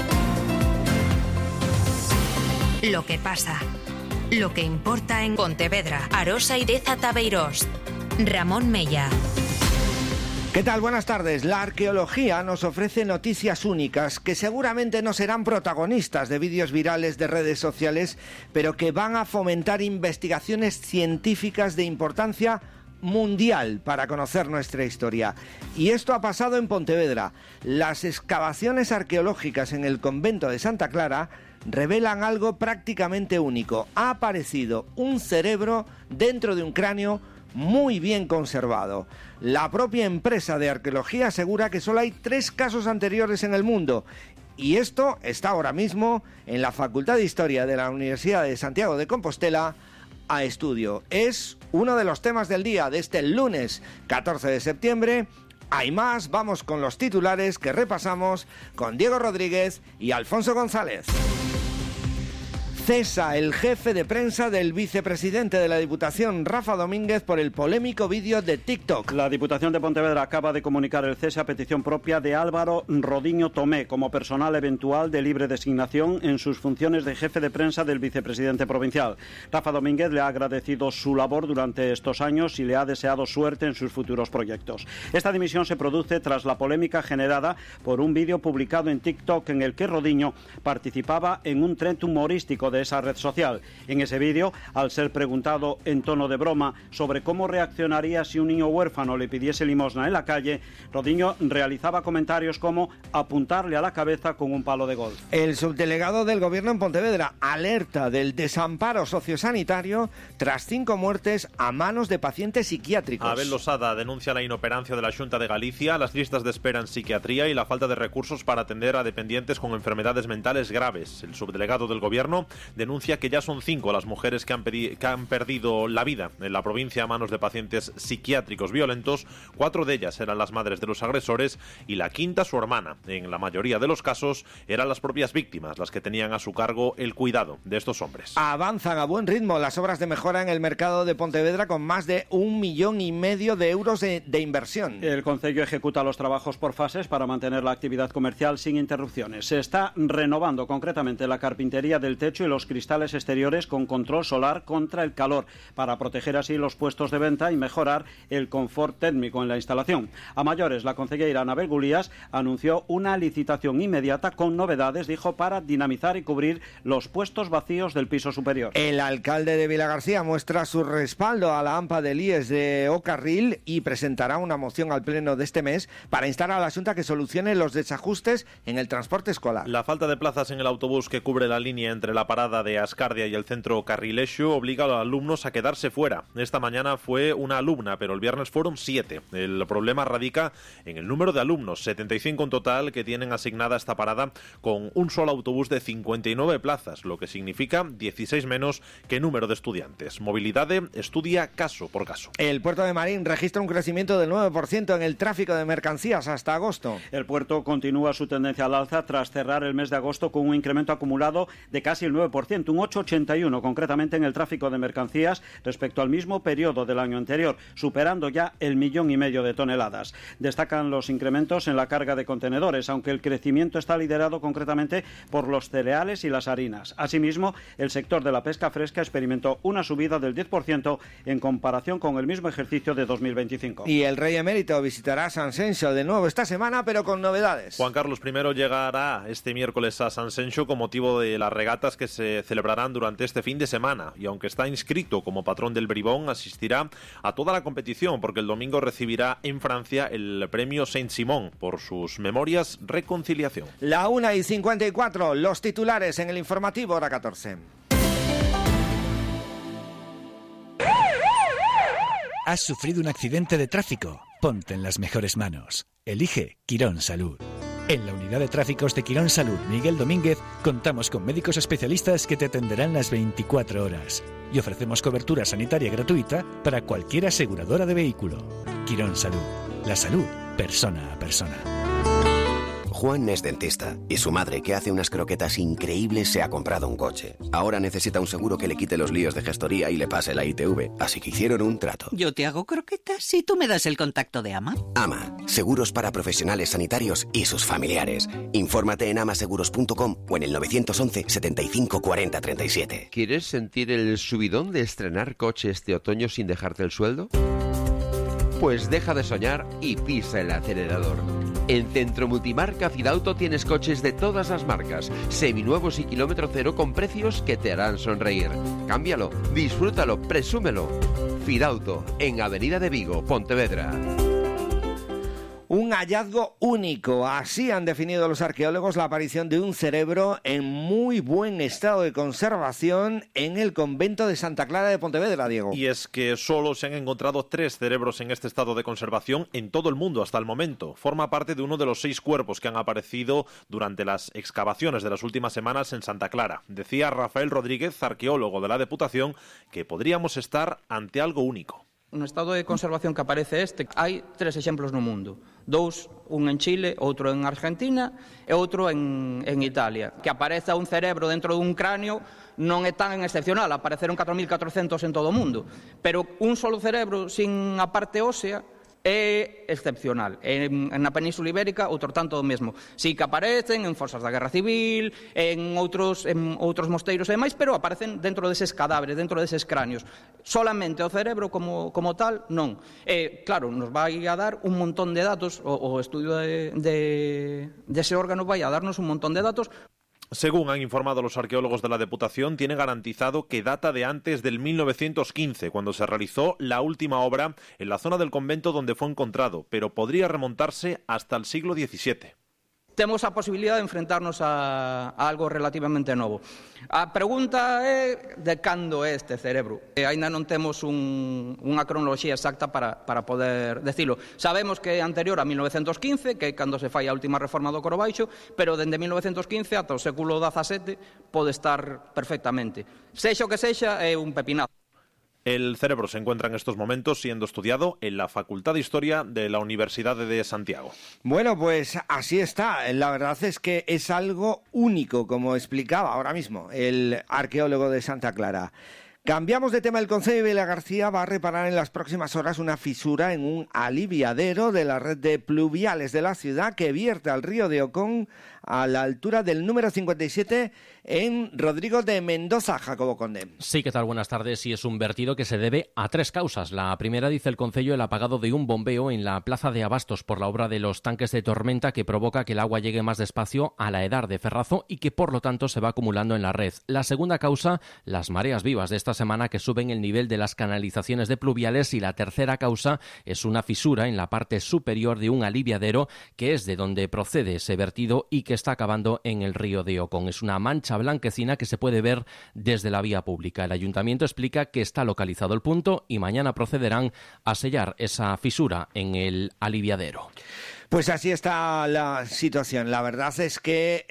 Lo que pasa. Lo que importa en Pontevedra, Arosa y Deza Tabeirós. Ramón Mella.
¿Qué tal? Buenas tardes. La arqueología nos ofrece noticias únicas que seguramente no serán protagonistas de vídeos virales de redes sociales, pero que van a fomentar investigaciones científicas de importancia mundial para conocer nuestra historia. Y esto ha pasado en Pontevedra. Las excavaciones arqueológicas en el convento de Santa Clara revelan algo prácticamente único. Ha aparecido un cerebro dentro de un cráneo muy bien conservado. La propia empresa de arqueología asegura que solo hay 3 casos anteriores en el mundo. Y esto está ahora mismo en la Facultad de Historia de la Universidad de Santiago de Compostela a estudio. Es uno de los temas del día de este lunes 14 de septiembre. Hay más, vamos con los titulares que repasamos con Diego Rodríguez y Alfonso González. Cesa el jefe de prensa del vicepresidente de la Diputación, Rafa Domínguez, por el polémico vídeo de TikTok.
La Diputación de Pontevedra acaba de comunicar el cese a petición propia de Álvaro Rodiño Tomé como personal eventual de libre designación en sus funciones de jefe de prensa del vicepresidente provincial. Rafa Domínguez le ha agradecido su labor durante estos años y le ha deseado suerte en sus futuros proyectos. Esta dimisión se produce tras la polémica generada por un vídeo publicado en TikTok en el que Rodiño participaba en un tren humorístico de esa red social. En ese vídeo, al ser preguntado en tono de broma sobre cómo reaccionaría si un niño huérfano le pidiese limosna en la calle, Rodiño realizaba comentarios como apuntarle a la cabeza con un palo de golf.
El subdelegado del Gobierno en Pontevedra alerta del desamparo sociosanitario tras 5 muertes a manos de pacientes psiquiátricos.
Abel Losada denuncia la inoperancia de la Xunta de Galicia, las listas de espera en psiquiatría y la falta de recursos para atender a dependientes con enfermedades mentales graves. El subdelegado del Gobierno denuncia que ya son 5 las mujeres que han perdido la vida en la provincia a manos de pacientes psiquiátricos violentos. 4 de ellas eran las madres de los agresores y la 5ª su hermana. En la mayoría de los casos eran las propias víctimas las que tenían a su cargo el cuidado de estos hombres.
Avanzan a buen ritmo las obras de mejora en el mercado de Pontevedra con más de 1,5 millones de euros de inversión.
El concello ejecuta los trabajos por fases para mantener la actividad comercial sin interrupciones. Se está renovando concretamente la carpintería del techo y los cristales exteriores con control solar contra el calor, para proteger así los puestos de venta y mejorar el confort térmico en la instalación. A mayores, la concejera Anabel Gulías anunció una licitación inmediata con novedades, dijo, para dinamizar y cubrir los puestos vacíos del piso superior.
El alcalde de Vilagarcía muestra su respaldo a la AMPA del IES de Ocarril y presentará una moción al pleno de este mes para instar a la Xunta que solucione los desajustes en el transporte escolar.
La falta de plazas en el autobús que cubre la línea entre la parada de Ascardia y el centro Carrilexo obliga a los alumnos a quedarse fuera. Esta mañana fue una alumna, pero el viernes fueron 7. El problema radica en el número de alumnos, 75 en total, que tienen asignada esta parada con un solo autobús de 59 plazas, lo que significa 16 menos que número de estudiantes. Movilidade estudia caso por caso.
El puerto de Marín registra un crecimiento del 9% en el tráfico de mercancías hasta agosto.
El puerto continúa su tendencia al alza tras cerrar el mes de agosto con un incremento acumulado de casi el 9%. 8,9%, un 8,81% concretamente en el tráfico de mercancías respecto al mismo periodo del año anterior, superando ya el 1,5 millones de toneladas. Destacan los incrementos en la carga de contenedores, aunque el crecimiento está liderado concretamente por los cereales y las harinas. Asimismo, el sector de la pesca fresca experimentó una subida del 10% en comparación con el mismo ejercicio de 2025.
Y el rey emérito visitará San Senso de nuevo esta semana, pero con novedades.
Juan Carlos I llegará este miércoles a San Senso con motivo de las regatas que se celebrarán durante este fin de semana, y aunque está inscrito como patrón del Bribón, asistirá a toda la competición porque el domingo recibirá en Francia el premio Saint-Simon por sus memorias Reconciliación.
La 1:54, los titulares en el informativo hora 14.
¿Has sufrido un accidente de tráfico? Ponte en las mejores manos. Elige Quirón Salud. En la unidad de tráficos de Quirón Salud Miguel Domínguez contamos con médicos especialistas que te atenderán las 24 horas y ofrecemos cobertura sanitaria gratuita para cualquier aseguradora de vehículo. Quirón Salud. La salud, persona a persona.
Juan es dentista y su madre, que hace unas croquetas increíbles, se ha comprado un coche. Ahora necesita un seguro que le quite los líos de gestoría y le pase la ITV, así que hicieron un trato.
Yo te hago croquetas y tú me das el contacto de AMA.
AMA, seguros para profesionales sanitarios y sus familiares. Infórmate en amaseguros.com o en el 911 75 40 37.
¿Quieres sentir el subidón de estrenar coche este otoño sin dejarte el sueldo? Pues deja de soñar y pisa el acelerador. En Centro Multimarca Fidauto tienes coches de todas las marcas, seminuevos y kilómetro cero con precios que te harán sonreír. Cámbialo, disfrútalo, presúmelo. Fidauto, en Avenida de Vigo, Pontevedra.
Un hallazgo único, así han definido los arqueólogos la aparición de un cerebro en muy buen estado de conservación en el convento de Santa Clara de Pontevedra, Diego.
Y es que solo se han encontrado 3 cerebros en este estado de conservación en todo el mundo hasta el momento. Forma parte de uno de los 6 cuerpos que han aparecido durante las excavaciones de las últimas semanas en Santa Clara. Decía Rafael Rodríguez, arqueólogo de la Deputación, que podríamos estar ante algo único.
No estado de conservación que aparece hai 3 exemplos no mundo. 2, un en Chile, outro en Argentina e outro en Italia. Que apareza un cerebro dentro dun cráneo non é tan excepcional, apareceron 4.400 en todo o mundo. Pero un solo cerebro sin a parte ósea é excepcional. Na Península Ibérica, outro tanto do mesmo. Si que aparecen en forzas da Guerra Civil, en outros mosteiros e demais, pero aparecen dentro deses cadáveres, dentro deses cráneos. Solamente o cerebro como tal, non. Claro, nos vai a dar un montón de datos, o estudio dese órgano vai a darnos un montón de datos.
Según han informado los arqueólogos de la Deputación, tiene garantizado que data de antes del 1915, cuando se realizó la última obra en la zona del convento donde fue encontrado, pero podría remontarse hasta el siglo XVII.
Temos a posibilidade de enfrentarnos a algo relativamente novo. A pregunta é de cando é este cerebro. Aínda non temos unha cronoloxía exacta para poder decilo. Sabemos que é anterior a 1915, que é cando se fai a última reforma do Coro Baixo, pero dende 1915 ata o século XVII pode estar perfectamente. Sexa o que sexa, é un pepinazo.
El cerebro se encuentra en estos momentos siendo estudiado en la Facultad de Historia de la Universidad de Santiago.
Bueno, pues así está. La verdad es que es algo único, como explicaba ahora mismo el arqueólogo de Santa Clara. Cambiamos de tema. El Concello de Vilagarcía va a reparar en las próximas horas una fisura en un aliviadero de la red de pluviales de la ciudad que vierte al río de Ocón a la altura del número 57 en Rodrigo de Mendoza. Jacobo Conde.
Sí, ¿qué tal? Buenas tardes. Sí, es un vertido que se debe a 3 causas. La primera, dice el Concello, el apagado de un bombeo en la plaza de Abastos por la obra de los tanques de tormenta que provoca que el agua llegue más despacio a la Edar de Ferrazo y que por lo tanto se va acumulando en la red. La segunda causa, las mareas vivas de esta semana que suben el nivel de las canalizaciones de pluviales, y la tercera causa es una fisura en la parte superior de un aliviadero que es de donde procede ese vertido y que está acabando en el río de Ocón. Es una mancha blanquecina que se puede ver desde la vía pública. El ayuntamiento explica que está localizado el punto y mañana procederán a sellar esa fisura en el aliviadero.
Pues así está la situación. La verdad es que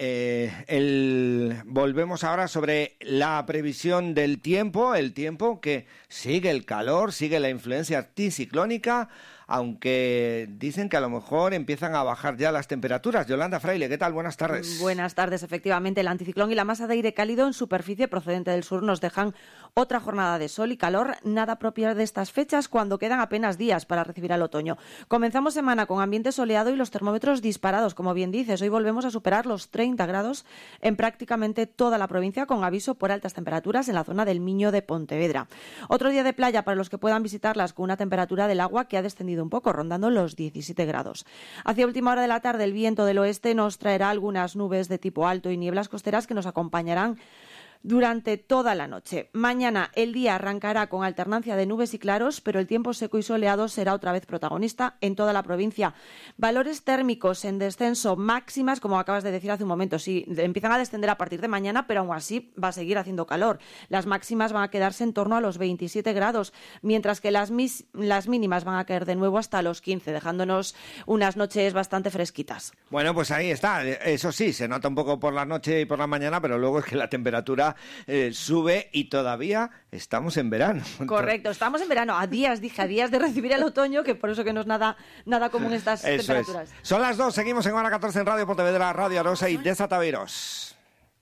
volvemos ahora sobre la previsión del tiempo, el tiempo que sigue el calor, sigue la influencia anticiclónica. aunque dicen que a lo mejor empiezan a bajar ya las temperaturas. Yolanda Fraile, ¿qué tal? Buenas tardes.
Buenas tardes, efectivamente. El anticiclón y la masa de aire cálido en superficie procedente del sur nos dejan otra jornada de sol y calor, nada propia de estas fechas cuando quedan apenas días para recibir al otoño. Comenzamos semana con ambiente soleado y los termómetros disparados, como bien dices. Hoy volvemos a superar los 30 grados en prácticamente toda la provincia, con aviso por altas temperaturas en la zona del Miño de Pontevedra. Otro día de playa para los que puedan visitarlas, con una temperatura del agua que ha descendido un poco, rondando los 17 grados. Hacia última hora de la tarde, el viento del oeste nos traerá algunas nubes de tipo alto y nieblas costeras que nos acompañarán durante toda la noche. Mañana el día arrancará con alternancia de nubes y claros, pero el tiempo seco y soleado será otra vez protagonista en toda la provincia. Valores térmicos en descenso, máximas, como acabas de decir hace un momento, sí, empiezan a descender a partir de mañana, pero aún así va a seguir haciendo calor. Las máximas van a quedarse en torno a los 27 grados, mientras que las mínimas van a caer de nuevo hasta los 15, dejándonos unas noches bastante fresquitas.
Bueno, pues ahí está. Eso sí, se nota un poco por la noche y por la mañana, pero luego es que la temperatura sube y todavía estamos en verano.
Correcto, estamos en verano, a días de recibir el otoño, que por eso que no es nada común estas temperaturas.
Son las 2, seguimos en Hora 14 en Radio Pontevedra, Radio Arosa y Desata Beiros.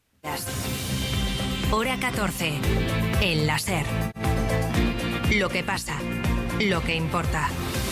Hora 14, el láser. Lo que pasa, lo que importa.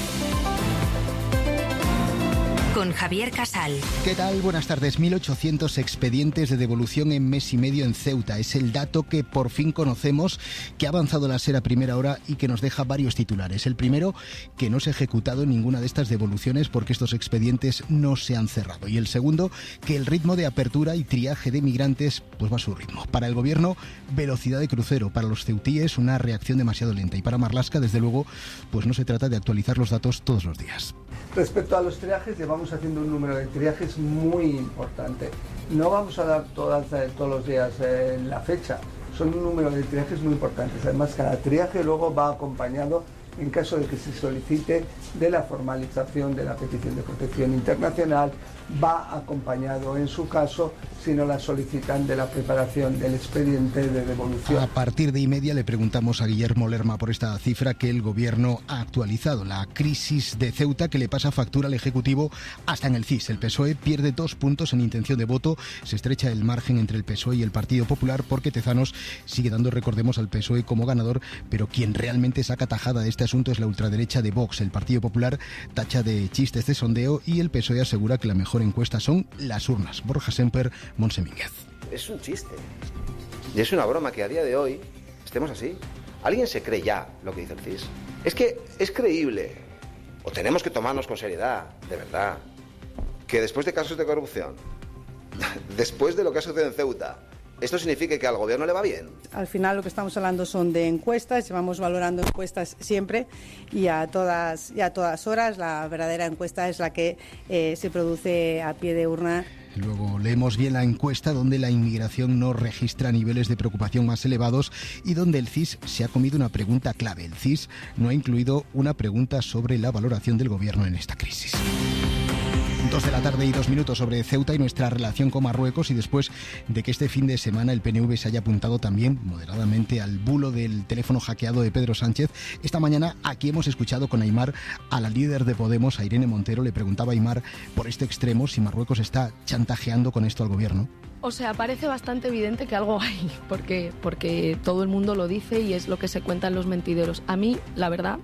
Con Javier Casal.
¿Qué tal? Buenas tardes. 1.800 expedientes de devolución en mes y medio en Ceuta. Es el dato que por fin conocemos, que ha avanzado la SER a primera hora y que nos deja varios titulares. El primero, que no se ha ejecutado ninguna de estas devoluciones porque estos expedientes no se han cerrado. Y el segundo, que el ritmo de apertura y triaje de migrantes pues va a su ritmo. Para el gobierno, velocidad de crucero. Para los ceutíes, una reacción demasiado lenta. Y para Marlaska, desde luego, pues no se trata de actualizar los datos todos los días.
Respecto a los triajes, llevamos haciendo un número de triajes muy importante. No vamos a dar todos los días la fecha, son un número de triajes muy importantes. Además, cada triaje luego va acompañado, en caso de que se solicite, de la formalización de la petición de protección internacional, va acompañado, en su caso, si no la solicitan, de la preparación del expediente de devolución.
A partir de 1:30 le preguntamos a Guillermo Lerma por esta cifra que el gobierno ha actualizado. La crisis de Ceuta, que le pasa factura al Ejecutivo hasta en el CIS. El PSOE pierde 2 puntos en intención de voto. Se estrecha el margen entre el PSOE y el Partido Popular porque Tezanos sigue dando, recordemos, al PSOE como ganador, pero quien realmente saca tajada de este asunto es la ultraderecha de Vox. El Partido Popular tacha de chistes de sondeo y el PSOE asegura que la mejor encuesta son las urnas. Borja Semper, Montse Mínguez.
Es un chiste. Y es una broma que a día de hoy estemos así. ¿Alguien se cree ya lo que dice el CIS? Es que es creíble. O tenemos que tomarnos con seriedad, de verdad, que después de casos de corrupción, después de lo que ha sucedido en Ceuta, ¿esto significa que al gobierno le va bien?
Al final lo que estamos hablando son de encuestas, llevamos valorando encuestas siempre y a todas horas. La verdadera encuesta es la que se produce a pie de urna.
Luego leemos bien la encuesta donde la inmigración no registra niveles de preocupación más elevados y donde el CIS se ha comido una pregunta clave. El CIS no ha incluido una pregunta sobre la valoración del gobierno en esta crisis. 2:02 PM sobre Ceuta y nuestra relación con Marruecos, y después de que este fin de semana el PNV se haya apuntado también moderadamente al bulo del teléfono hackeado de Pedro Sánchez. Esta mañana aquí hemos escuchado con Aimar a la líder de Podemos, a Irene Montero. Le preguntaba a Aimar por este extremo si Marruecos está chantajeando con esto al gobierno.
O sea, parece bastante evidente que algo hay, porque todo el mundo lo dice y es lo que se cuenta en los mentideros. A mí, la verdad,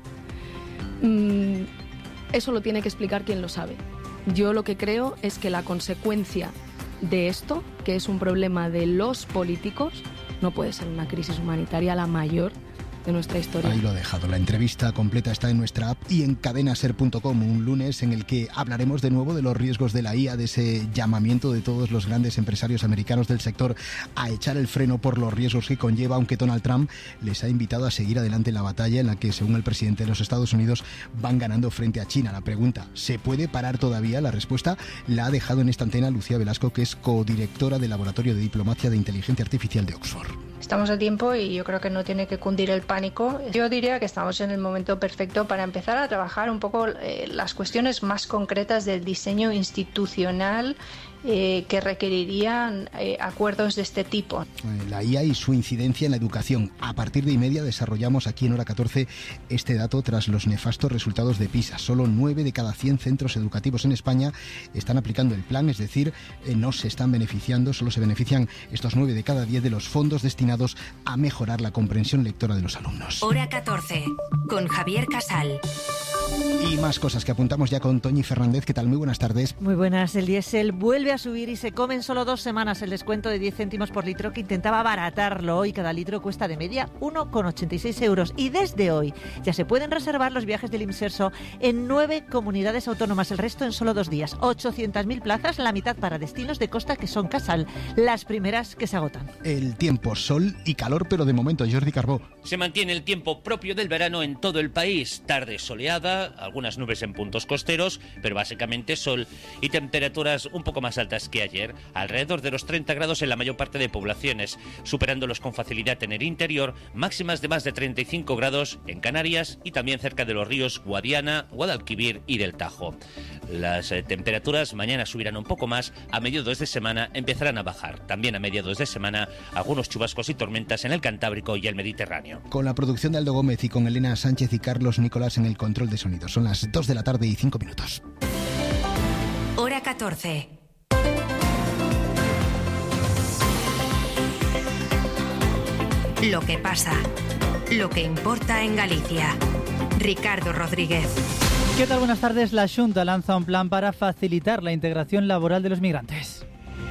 eso lo tiene que explicar quien lo sabe. Yo lo que creo es que la consecuencia de esto, que es un problema de los políticos, no puede ser una crisis humanitaria la mayor de nuestra historia.
Ahí lo ha dejado. La entrevista completa está en nuestra app y en cadenaser.com, un lunes en el que hablaremos de nuevo de los riesgos de la IA, de ese llamamiento de todos los grandes empresarios americanos del sector a echar el freno por los riesgos que conlleva, aunque Donald Trump les ha invitado a seguir adelante en la batalla en la que, según el presidente de los Estados Unidos, van ganando frente a China. La pregunta, ¿se puede parar todavía? La respuesta la ha dejado en esta antena Lucía Velasco, que es codirectora del Laboratorio de Diplomacia de Inteligencia Artificial de Oxford.
Estamos a tiempo y yo creo que no tiene que cundir el pánico. Yo diría que estamos en el momento perfecto para empezar a trabajar un poco las cuestiones más concretas del diseño institucional que requerirían acuerdos de este tipo.
La IA y su incidencia en la educación. A partir de y media desarrollamos aquí en Hora 14 este dato tras los nefastos resultados de PISA. Solo 9 de cada 100 centros educativos en España están aplicando el plan, es decir, no se están beneficiando, solo se benefician estos 9 de cada 10 de los fondos destinados a mejorar la comprensión lectora de los alumnos.
Hora 14, con Javier Casal.
Y más cosas que apuntamos ya con Toñi Fernández. ¿Qué tal? Muy buenas tardes.
Muy buenas. El diésel vuelve a subir y se come en solo 2 semanas el descuento de 10 céntimos por litro que intentaba abaratarlo. Hoy cada litro cuesta de media 1,86 euros. Y desde hoy ya se pueden reservar los viajes del Imserso en 9 comunidades autónomas. El resto en solo 2 días. 800.000 plazas, la mitad para destinos de costa que son Casal. Las primeras que se agotan.
El tiempo, sol y calor, pero de momento, Jordi Carbó.
Se mantiene el tiempo propio del verano en todo el país. Tarde soleada, algunas nubes en puntos costeros, pero básicamente sol y temperaturas un poco más altas que ayer, alrededor de los 30 grados en la mayor parte de poblaciones, superándolos con facilidad en el interior, máximas de más de 35 grados en Canarias y también cerca de los ríos Guadiana, Guadalquivir y del Tajo. Las temperaturas mañana subirán un poco más, a mediados de semana empezarán a bajar. También a mediados de semana algunos chubascos y tormentas en el Cantábrico y el Mediterráneo.
Con la producción de Aldo Gómez y con Elena Sánchez y Carlos Nicolás en el control de sonido. Son las 2 de la tarde y 5 minutos.
Hora 14. Lo que pasa, lo que importa en Galicia. Ricardo Rodríguez.
¿Qué tal? Buenas tardes. La Xunta lanza un plan para facilitar la integración laboral de los migrantes.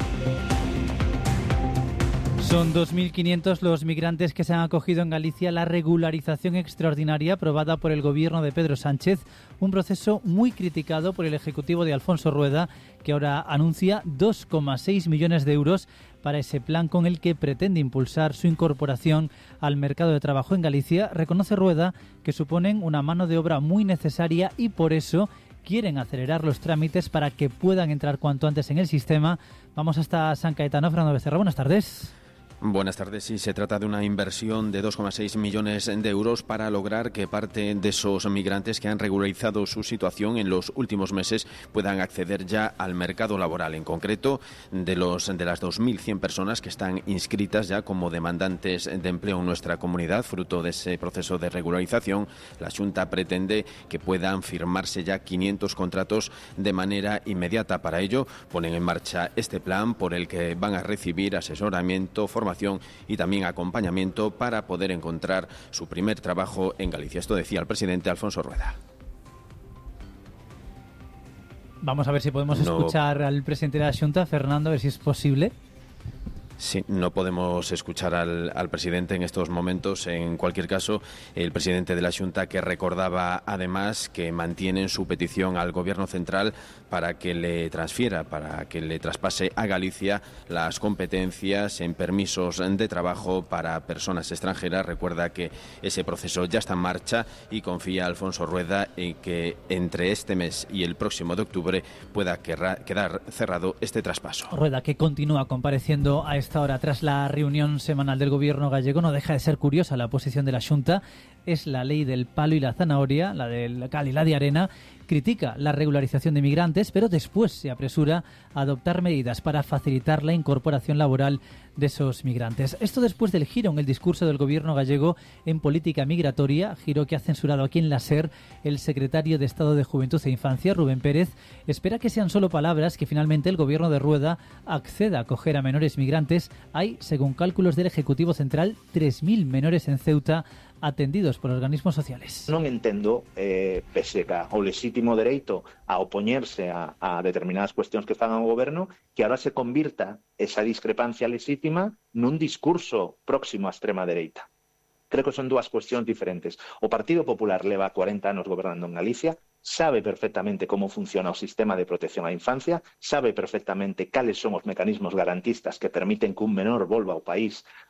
Son 2.500 los migrantes que se han acogido en Galicia a la regularización extraordinaria aprobada por el gobierno de Pedro Sánchez, un proceso muy criticado por el Ejecutivo de Alfonso Rueda, que ahora anuncia 2,6 millones de euros para ese plan con el que pretende impulsar su incorporación al mercado de trabajo en Galicia. Reconoce Rueda que suponen una mano de obra muy necesaria y por eso quieren acelerar los trámites para que puedan entrar cuanto antes en el sistema. Vamos hasta San Caetano. Fernando Becerra, buenas tardes.
Buenas tardes. Sí, se trata de una inversión de 2,6 millones de euros para lograr que parte de esos migrantes que han regularizado su situación en los últimos meses puedan acceder ya al mercado laboral. En concreto, de las 2.100 personas que están inscritas ya como demandantes de empleo en nuestra comunidad, fruto de ese proceso de regularización, la Xunta pretende que puedan firmarse ya 500 contratos de manera inmediata. Para ello, ponen en marcha este plan por el que van a recibir asesoramiento, formación y también acompañamiento para poder encontrar su primer trabajo en Galicia. Esto decía el presidente Alfonso Rueda.
Vamos a ver si podemos escuchar al presidente de la Xunta, Fernando, a ver si es posible.
Sí, no podemos escuchar al presidente en estos momentos. En cualquier caso, el presidente de la Xunta, que recordaba además que mantienen su petición al Gobierno central para que le transfiera, para que le traspase a Galicia las competencias en permisos de trabajo para personas extranjeras. Recuerda que ese proceso ya está en marcha y confía Alfonso Rueda en que entre este mes y el próximo de octubre pueda quedar cerrado este traspaso.
Rueda, que continúa compareciendo a esta hora tras la reunión semanal del Gobierno gallego. No deja de ser curiosa la posición de la Xunta. Es la ley del palo y la zanahoria, la del cal y la de arena. Critica la regularización de migrantes, pero después se apresura a adoptar medidas para facilitar la incorporación laboral de esos migrantes. Esto después del giro en el discurso del Gobierno gallego en política migratoria, giro que ha censurado aquí en la SER el secretario de Estado de Juventud e Infancia, Rubén Pérez. Espera que sean solo palabras, que finalmente el Gobierno de Rueda acceda a acoger a menores migrantes. Hay, según cálculos del Ejecutivo Central, 3.000 menores en Ceuta atendidos por organismos sociales.
Non entendo, pese ao lexítimo dereito a opoñerse a determinadas cuestións que fan ao goberno, que ahora se convirta esa discrepancia lexítima nun discurso próximo á extrema dereita. Creo que son dúas cuestións diferentes. O Partido Popular leva 40 anos gobernando en Galicia, sabe perfectamente como funciona o sistema de protección á infancia, sabe perfectamente cales son os mecanismos garantistas que permiten que un menor volva ao país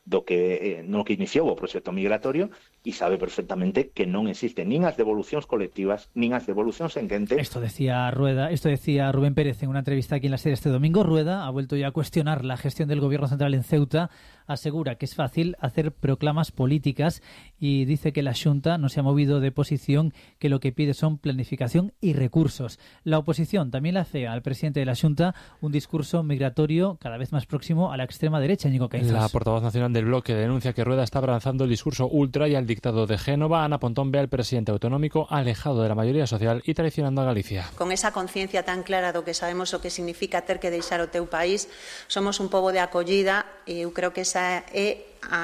do que iniciou o proxecto migratorio e sabe perfectamente que non existen nin as devolucións colectivas nin as devolucións en quente.
Esto decía Rubén Pérez en una entrevista aquí en la SER este domingo. Rueda ha vuelto ya a cuestionar la gestión del gobierno central en Ceuta, asegura que es fácil hacer proclamas políticas y dice que la Xunta no se ha movido de posición, que lo que pide son planificación y recursos. La oposición también le hace al presidente de la Xunta un discurso migratorio cada vez más próximo a la extrema derecha, Íñigo Caizos.
La portavoz nacional del bloque denuncia que Rueda está abrazando el discurso ultra y al dictado de Génova. Ana Pontón ve al presidente autonómico alejado de la mayoría social y traicionando a Galicia.
Con esa conciencia tan clara do que sabemos o que significa ter que deixar o teu país, somos un pobo de acollida e eu creo que esa é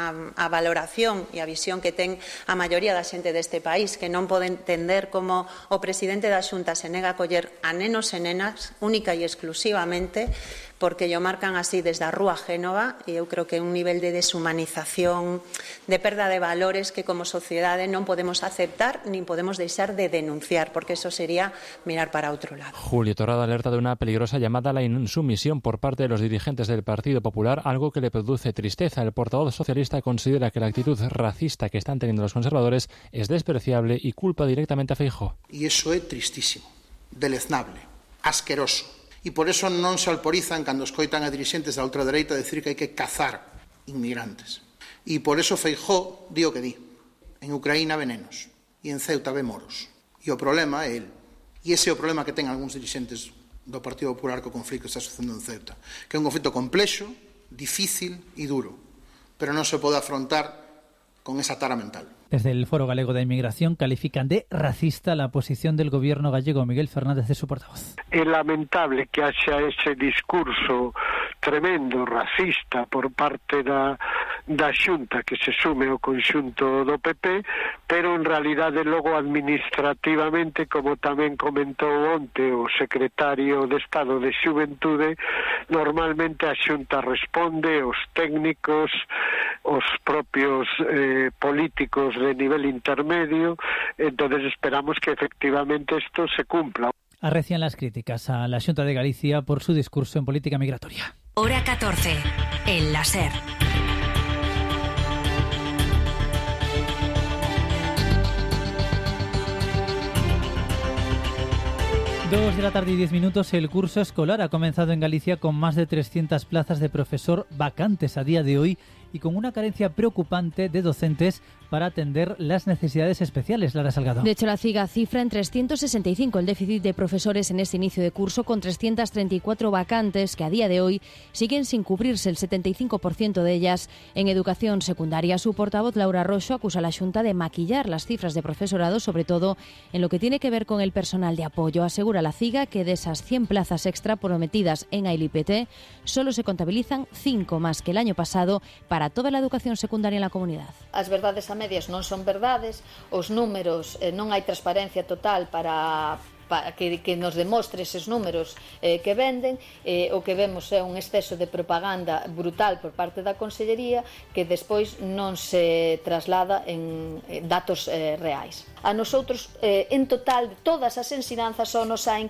a valoración e a visión que ten a maioría da xente deste país, que non pode entender como o presidente da Xunta se nega a coller a nenos e nenas única e exclusivamente porque yo marcan así desde a Rúa Génova, e eu creo que é un nivel de deshumanización, de perda de valores que como sociedade non podemos aceptar nin podemos deixar de denunciar, porque eso sería mirar para outro lado.
Julio Torrado alerta de una peligrosa llamada a la insumisión por parte de los dirigentes del Partido Popular, algo que le produce tristeza. El portavoz socialista considera que la actitud racista que están teniendo los conservadores es despreciable y culpa directamente a Feijóo.
E iso é tristísimo, deleznable, asqueroso. E por eso non se alporizan cando escoitan a dirixentes da ultradereita decir que hai que cazar inmigrantes. E por eso Feijóo di o que di. En Ucraína venenos e en Ceuta ve moros. E o problema é el. E ese é o problema que ten algúns dirixentes do Partido Popular co conflito que está sucedendo en Ceuta, que é un conflito complexo, difícil e duro, pero non se pode afrontar con esa tara mental.
Desde el Foro Galego de Inmigración califican de racista la posición del gobierno gallego. Miguel Fernández es su portavoz.
É lamentable que haxa ese discurso tremendo, racista, por parte da Xunta, que se sume ao conxunto do PP, pero en realidade logo administrativamente, como tamén comentou onte o secretario de Estado de Xuventude, normalmente a Xunta responde, os técnicos, os propios políticos de nivel intermedio, entonces esperamos que efectivamente esto se cumpla.
Arrecian las críticas a la Xunta de Galicia por su discurso en política migratoria.
Hora 14, en la SER.
2 de la tarde y 10 minutos. El curso escolar ha comenzado en Galicia con más de 300 plazas de profesor vacantes a día de hoy y con una carencia preocupante de docentes para atender las necesidades especiales. Lara Salgado.
De hecho, la CIGA cifra en 365 el déficit de profesores en este inicio de curso, con 334 vacantes que a día de hoy siguen sin cubrirse, el 75% de ellas en educación secundaria. Su portavoz, Laura Roxo, acusa a la Xunta de maquillar las cifras de profesorado, sobre todo en lo que tiene que ver con el personal de apoyo. Asegura la CIGA que de esas 100 plazas extra prometidas en AILIPT, solo se contabilizan 5 más que el año pasado para toda la educación secundaria en la comunidad.
As verdades a medias non son verdades, os números non hai transparencia total para que nos demostre eses números que venden. O que vemos é un exceso de propaganda brutal por parte da Consellería que despois non se traslada en datos reais. A nosotros, en total, de todas as ensinanzas só nos saen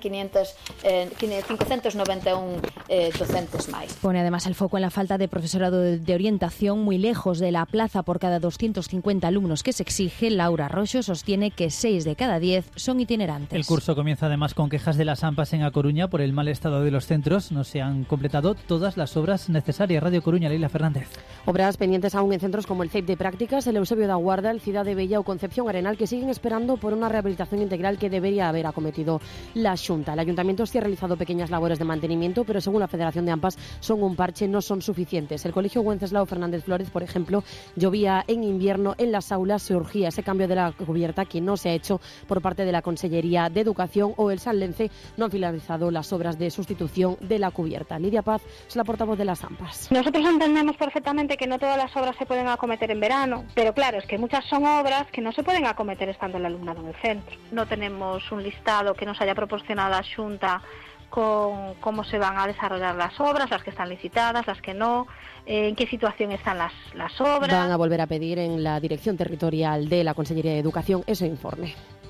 591 docentes máis.
Pone además el foco en la falta de profesorado de orientación, muy lejos de la plaza por cada 250 alumnos que se exige. Laura Roxo sostiene que 6 de cada 10 son itinerantes.
El curso comienza además con quejas de las AMPAs en A Coruña por el mal estado de los centros. No se han completado todas las obras necesarias. Radio Coruña, Leila Fernández.
Obras pendientes aún en centros como el CEIP de Prácticas, el Eusebio da Guarda, el Cidade Bella o Concepción Arenal, que siguen esperando por una rehabilitación integral que debería haber acometido la Xunta. El Ayuntamiento sí ha realizado pequeñas labores de mantenimiento, pero según la Federación de AMPAs son un parche, no son suficientes. El Colegio Wenceslao Fernández Flórez, por ejemplo, llovía en invierno, en las aulas se urgía ese cambio de la cubierta que no se ha hecho por parte de la Consellería de Educación, o el Sanlence no han finalizado las obras de sustitución de la cubierta. Lidia Paz es la portavoz de las AMPAs.
Nosotros entendemos perfectamente que no todas las obras se pueden acometer en verano, pero claro, es que muchas son obras que no se pueden acometer estando el alumnado en el centro. No tenemos un listado que nos haya proporcionado la Xunta con cómo se van a desarrollar las obras, las que están licitadas, las que no, en qué situación están las obras.
Van a volver a pedir en la Dirección Territorial de la Consellería de Educación ese informe.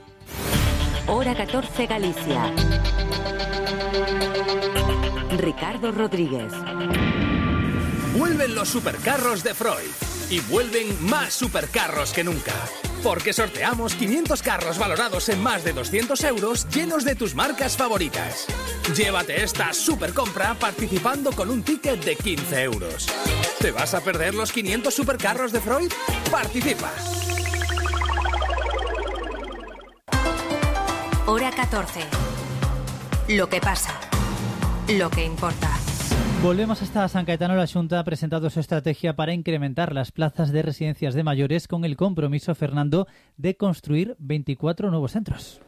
Hora 14 Galicia. Ricardo Rodríguez.
Vuelven los supercarros de Freud. Y vuelven más supercarros que nunca. Porque sorteamos 500 carros valorados en más de 200 euros llenos de tus marcas favoritas. Llévate esta supercompra participando con un ticket de 15 euros. ¿Te vas a perder los 500 supercarros de Freud? ¡Participa!
Hora 14. Lo que pasa. Lo que importa.
Volvemos hasta San Caetano. La Xunta ha presentado su estrategia para incrementar las plazas de residencias de mayores con el compromiso, Fernando, de construir 24 nuevos centros.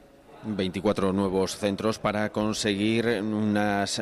24 nuevos centros para conseguir unas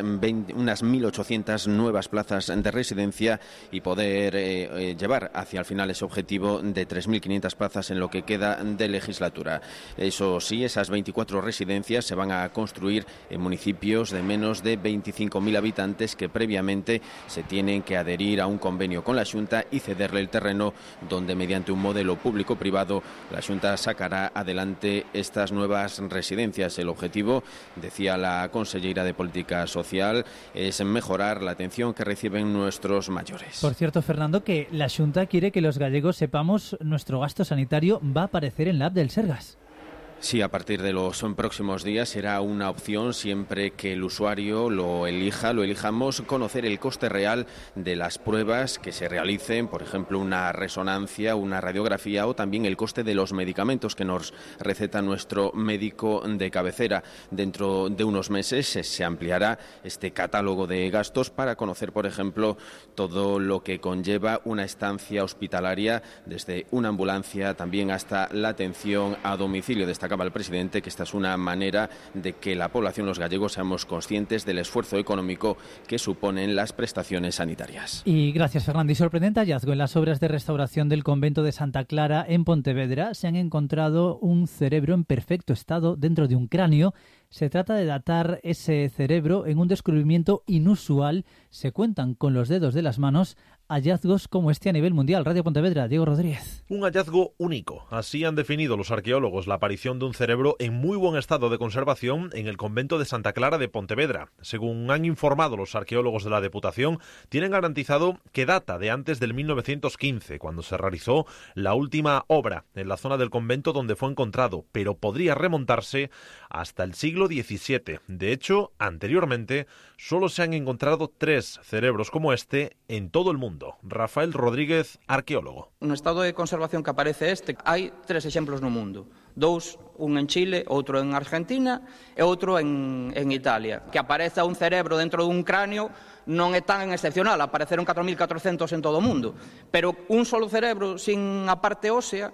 1.800 nuevas plazas de residencia y poder llevar hacia el final ese objetivo de 3.500 plazas en lo que queda de legislatura. Eso sí, esas 24 residencias se van a construir en municipios de menos de 25.000 habitantes que previamente se tienen que adherir a un convenio con la Xunta y cederle el terreno donde, mediante un modelo público-privado, la Xunta sacará adelante estas nuevas residencias. El objetivo, decía la consellera de Política Social, es mejorar la atención que reciben nuestros mayores.
Por cierto, Fernando, que la Xunta quiere que los gallegos sepamos nuestro gasto sanitario va a aparecer en la app del Sergas.
Sí, a partir de los próximos días será una opción siempre que el usuario lo elijamos, conocer el coste real de las pruebas que se realicen, por ejemplo, una resonancia, una radiografía o también el coste de los medicamentos que nos receta nuestro médico de cabecera. Dentro de unos meses se ampliará este catálogo de gastos para conocer, por ejemplo, todo lo que conlleva una estancia hospitalaria, desde una ambulancia también hasta la atención a domicilio. Destacaba el presidente que esta es una manera de que la población, los gallegos, seamos conscientes del esfuerzo económico que suponen las prestaciones sanitarias.
Y gracias, Fernando. Y sorprendente hallazgo: en las obras de restauración del convento de Santa Clara en Pontevedra se han encontrado un cerebro en perfecto estado dentro de un cráneo. Se trata de datar ese cerebro en un descubrimiento inusual. Se cuentan con los dedos de las manos hallazgos como este a nivel mundial. Radio Pontevedra, Diego Rodríguez.
Un hallazgo único. Así han definido los arqueólogos la aparición de un cerebro en muy buen estado de conservación en el convento de Santa Clara de Pontevedra. Según han informado los arqueólogos de la Deputación, tienen garantizado que data de antes del 1915, cuando se realizó la última obra en la zona del convento donde fue encontrado, pero podría remontarse hasta el siglo XVII. De hecho, anteriormente solo se han encontrado 3 cerebros como este en todo el mundo. Rafael Rodríguez, arqueólogo.
No estado de conservación que aparece hai 3 exemplos no mundo. 2, un en Chile, outro en Argentina e outro en Italia. Que apareza un cerebro dentro dun cráneo non é tan excepcional, apareceron 4.400 en todo o mundo, pero un solo cerebro sin a parte ósea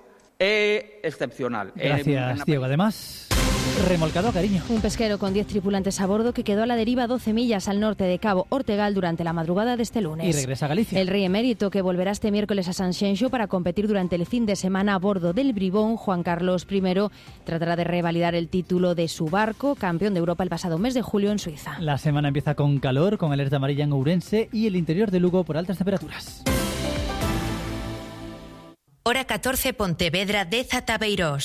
é excepcional.
Gracias, Diego. Además, remolcado a Cariño.
Un pesquero con 10 tripulantes a bordo que quedó a la deriva 12 millas al norte de Cabo Ortegal durante la madrugada de este lunes.
Y regresa a Galicia.
El rey emérito, que volverá este miércoles a Sanxenxo para competir durante el fin de semana a bordo del Bribón, Juan Carlos I, tratará de revalidar el título de su barco, campeón de Europa el pasado mes de julio en Suiza.
La semana empieza con calor, con alerta amarilla en Ourense y el interior de Lugo por altas temperaturas.
Hora 14, Pontevedra, Deza, Tabeirós.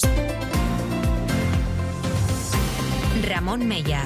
Ramón Mella.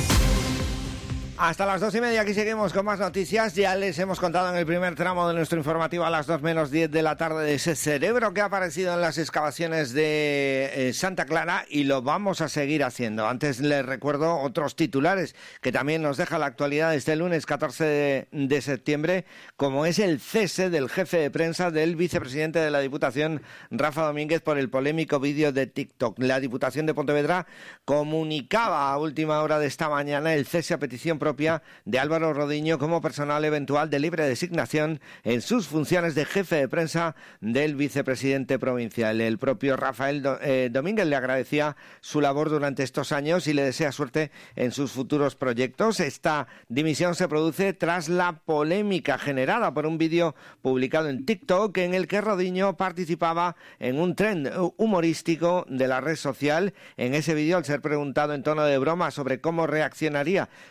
Hasta las 2:30, aquí seguimos con más noticias. Ya les hemos contado en el primer tramo de nuestro informativo a las 2 menos 10 de la tarde de ese cerebro que ha aparecido en las excavaciones de Santa Clara, y lo vamos a seguir haciendo. Antes les recuerdo otros titulares que también nos deja la actualidad este lunes 14 de septiembre, como es el cese del jefe de prensa del vicepresidente de la Diputación, Rafa Domínguez, por el polémico vídeo de TikTok. La Diputación de Pontevedra comunicaba a última hora de esta mañana el cese a petición propia de Álvaro Rodiño como personal eventual de libre designación en sus funciones de jefe de prensa del vicepresidente provincial. El propio Rafael Domínguez le agradecía su labor durante estos años y le desea suerte en sus futuros proyectos. Esta dimisión se produce tras la polémica generada por un vídeo publicado en TikTok en el que Rodiño participaba en un trend humorístico de la red social. En ese vídeo, al ser preguntado en tono de broma sobre cómo reaccionaría si un niño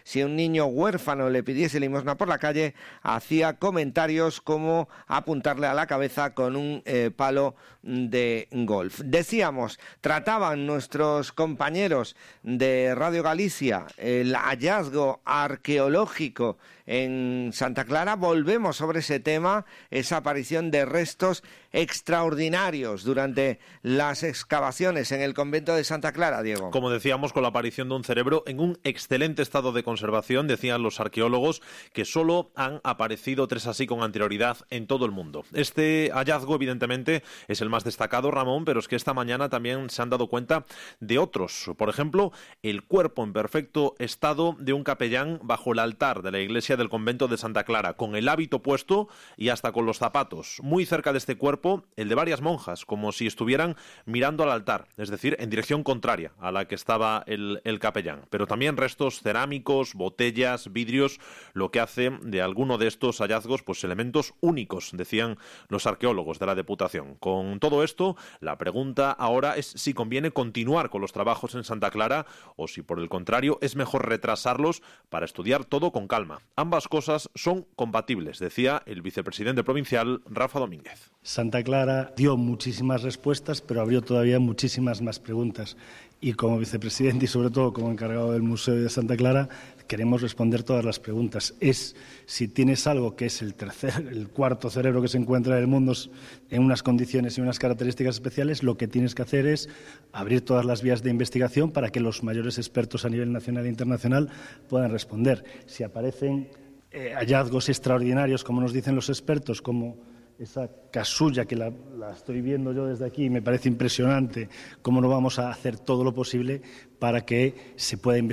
niño huérfano le pidiese limosna por la calle, hacía comentarios como apuntarle a la cabeza con un palo de golf. Decíamos, trataban nuestros compañeros de Radio Galicia el hallazgo arqueológico en Santa Clara. Volvemos sobre ese tema, esa aparición de restos extraordinarios durante las excavaciones en el convento de Santa Clara, Diego.
Como decíamos, con la aparición de un cerebro en un excelente estado de conservación, decían los arqueólogos que solo han aparecido 3 así con anterioridad en todo el mundo. Este hallazgo, evidentemente, es el más destacado, Ramón, pero es que esta mañana también se han dado cuenta de otros. Por ejemplo, el cuerpo en perfecto estado de un capellán bajo el altar de la iglesia del convento de Santa Clara, con el hábito puesto y hasta con los zapatos. Muy cerca de este cuerpo, el de varias monjas, como si estuvieran mirando al altar, es decir, en dirección contraria a la que estaba el capellán. Pero también restos cerámicos, botellas, vidrios, lo que hace de alguno de estos hallazgos pues elementos únicos, decían los arqueólogos de la Deputación. Con todo esto, la pregunta ahora es si conviene continuar con los trabajos en Santa Clara o si, por el contrario, es mejor retrasarlos para estudiar todo con calma. Ambas cosas son compatibles, decía el vicepresidente provincial Rafa Domínguez.
Santa Clara dio muchísimas respuestas, pero abrió todavía muchísimas más preguntas. Y como vicepresidente y sobre todo como encargado del Museo de Santa Clara, queremos responder todas las preguntas. Si tienes algo que es el cuarto cerebro que se encuentra en el mundo en unas condiciones y unas características especiales, lo que tienes que hacer es abrir todas las vías de investigación para que los mayores expertos a nivel nacional e internacional puedan responder. Si aparecen hallazgos extraordinarios, como nos dicen los expertos, como esa casulla que la estoy viendo yo desde aquí, me parece impresionante, cómo no vamos a hacer todo lo posible para que se pueda investigar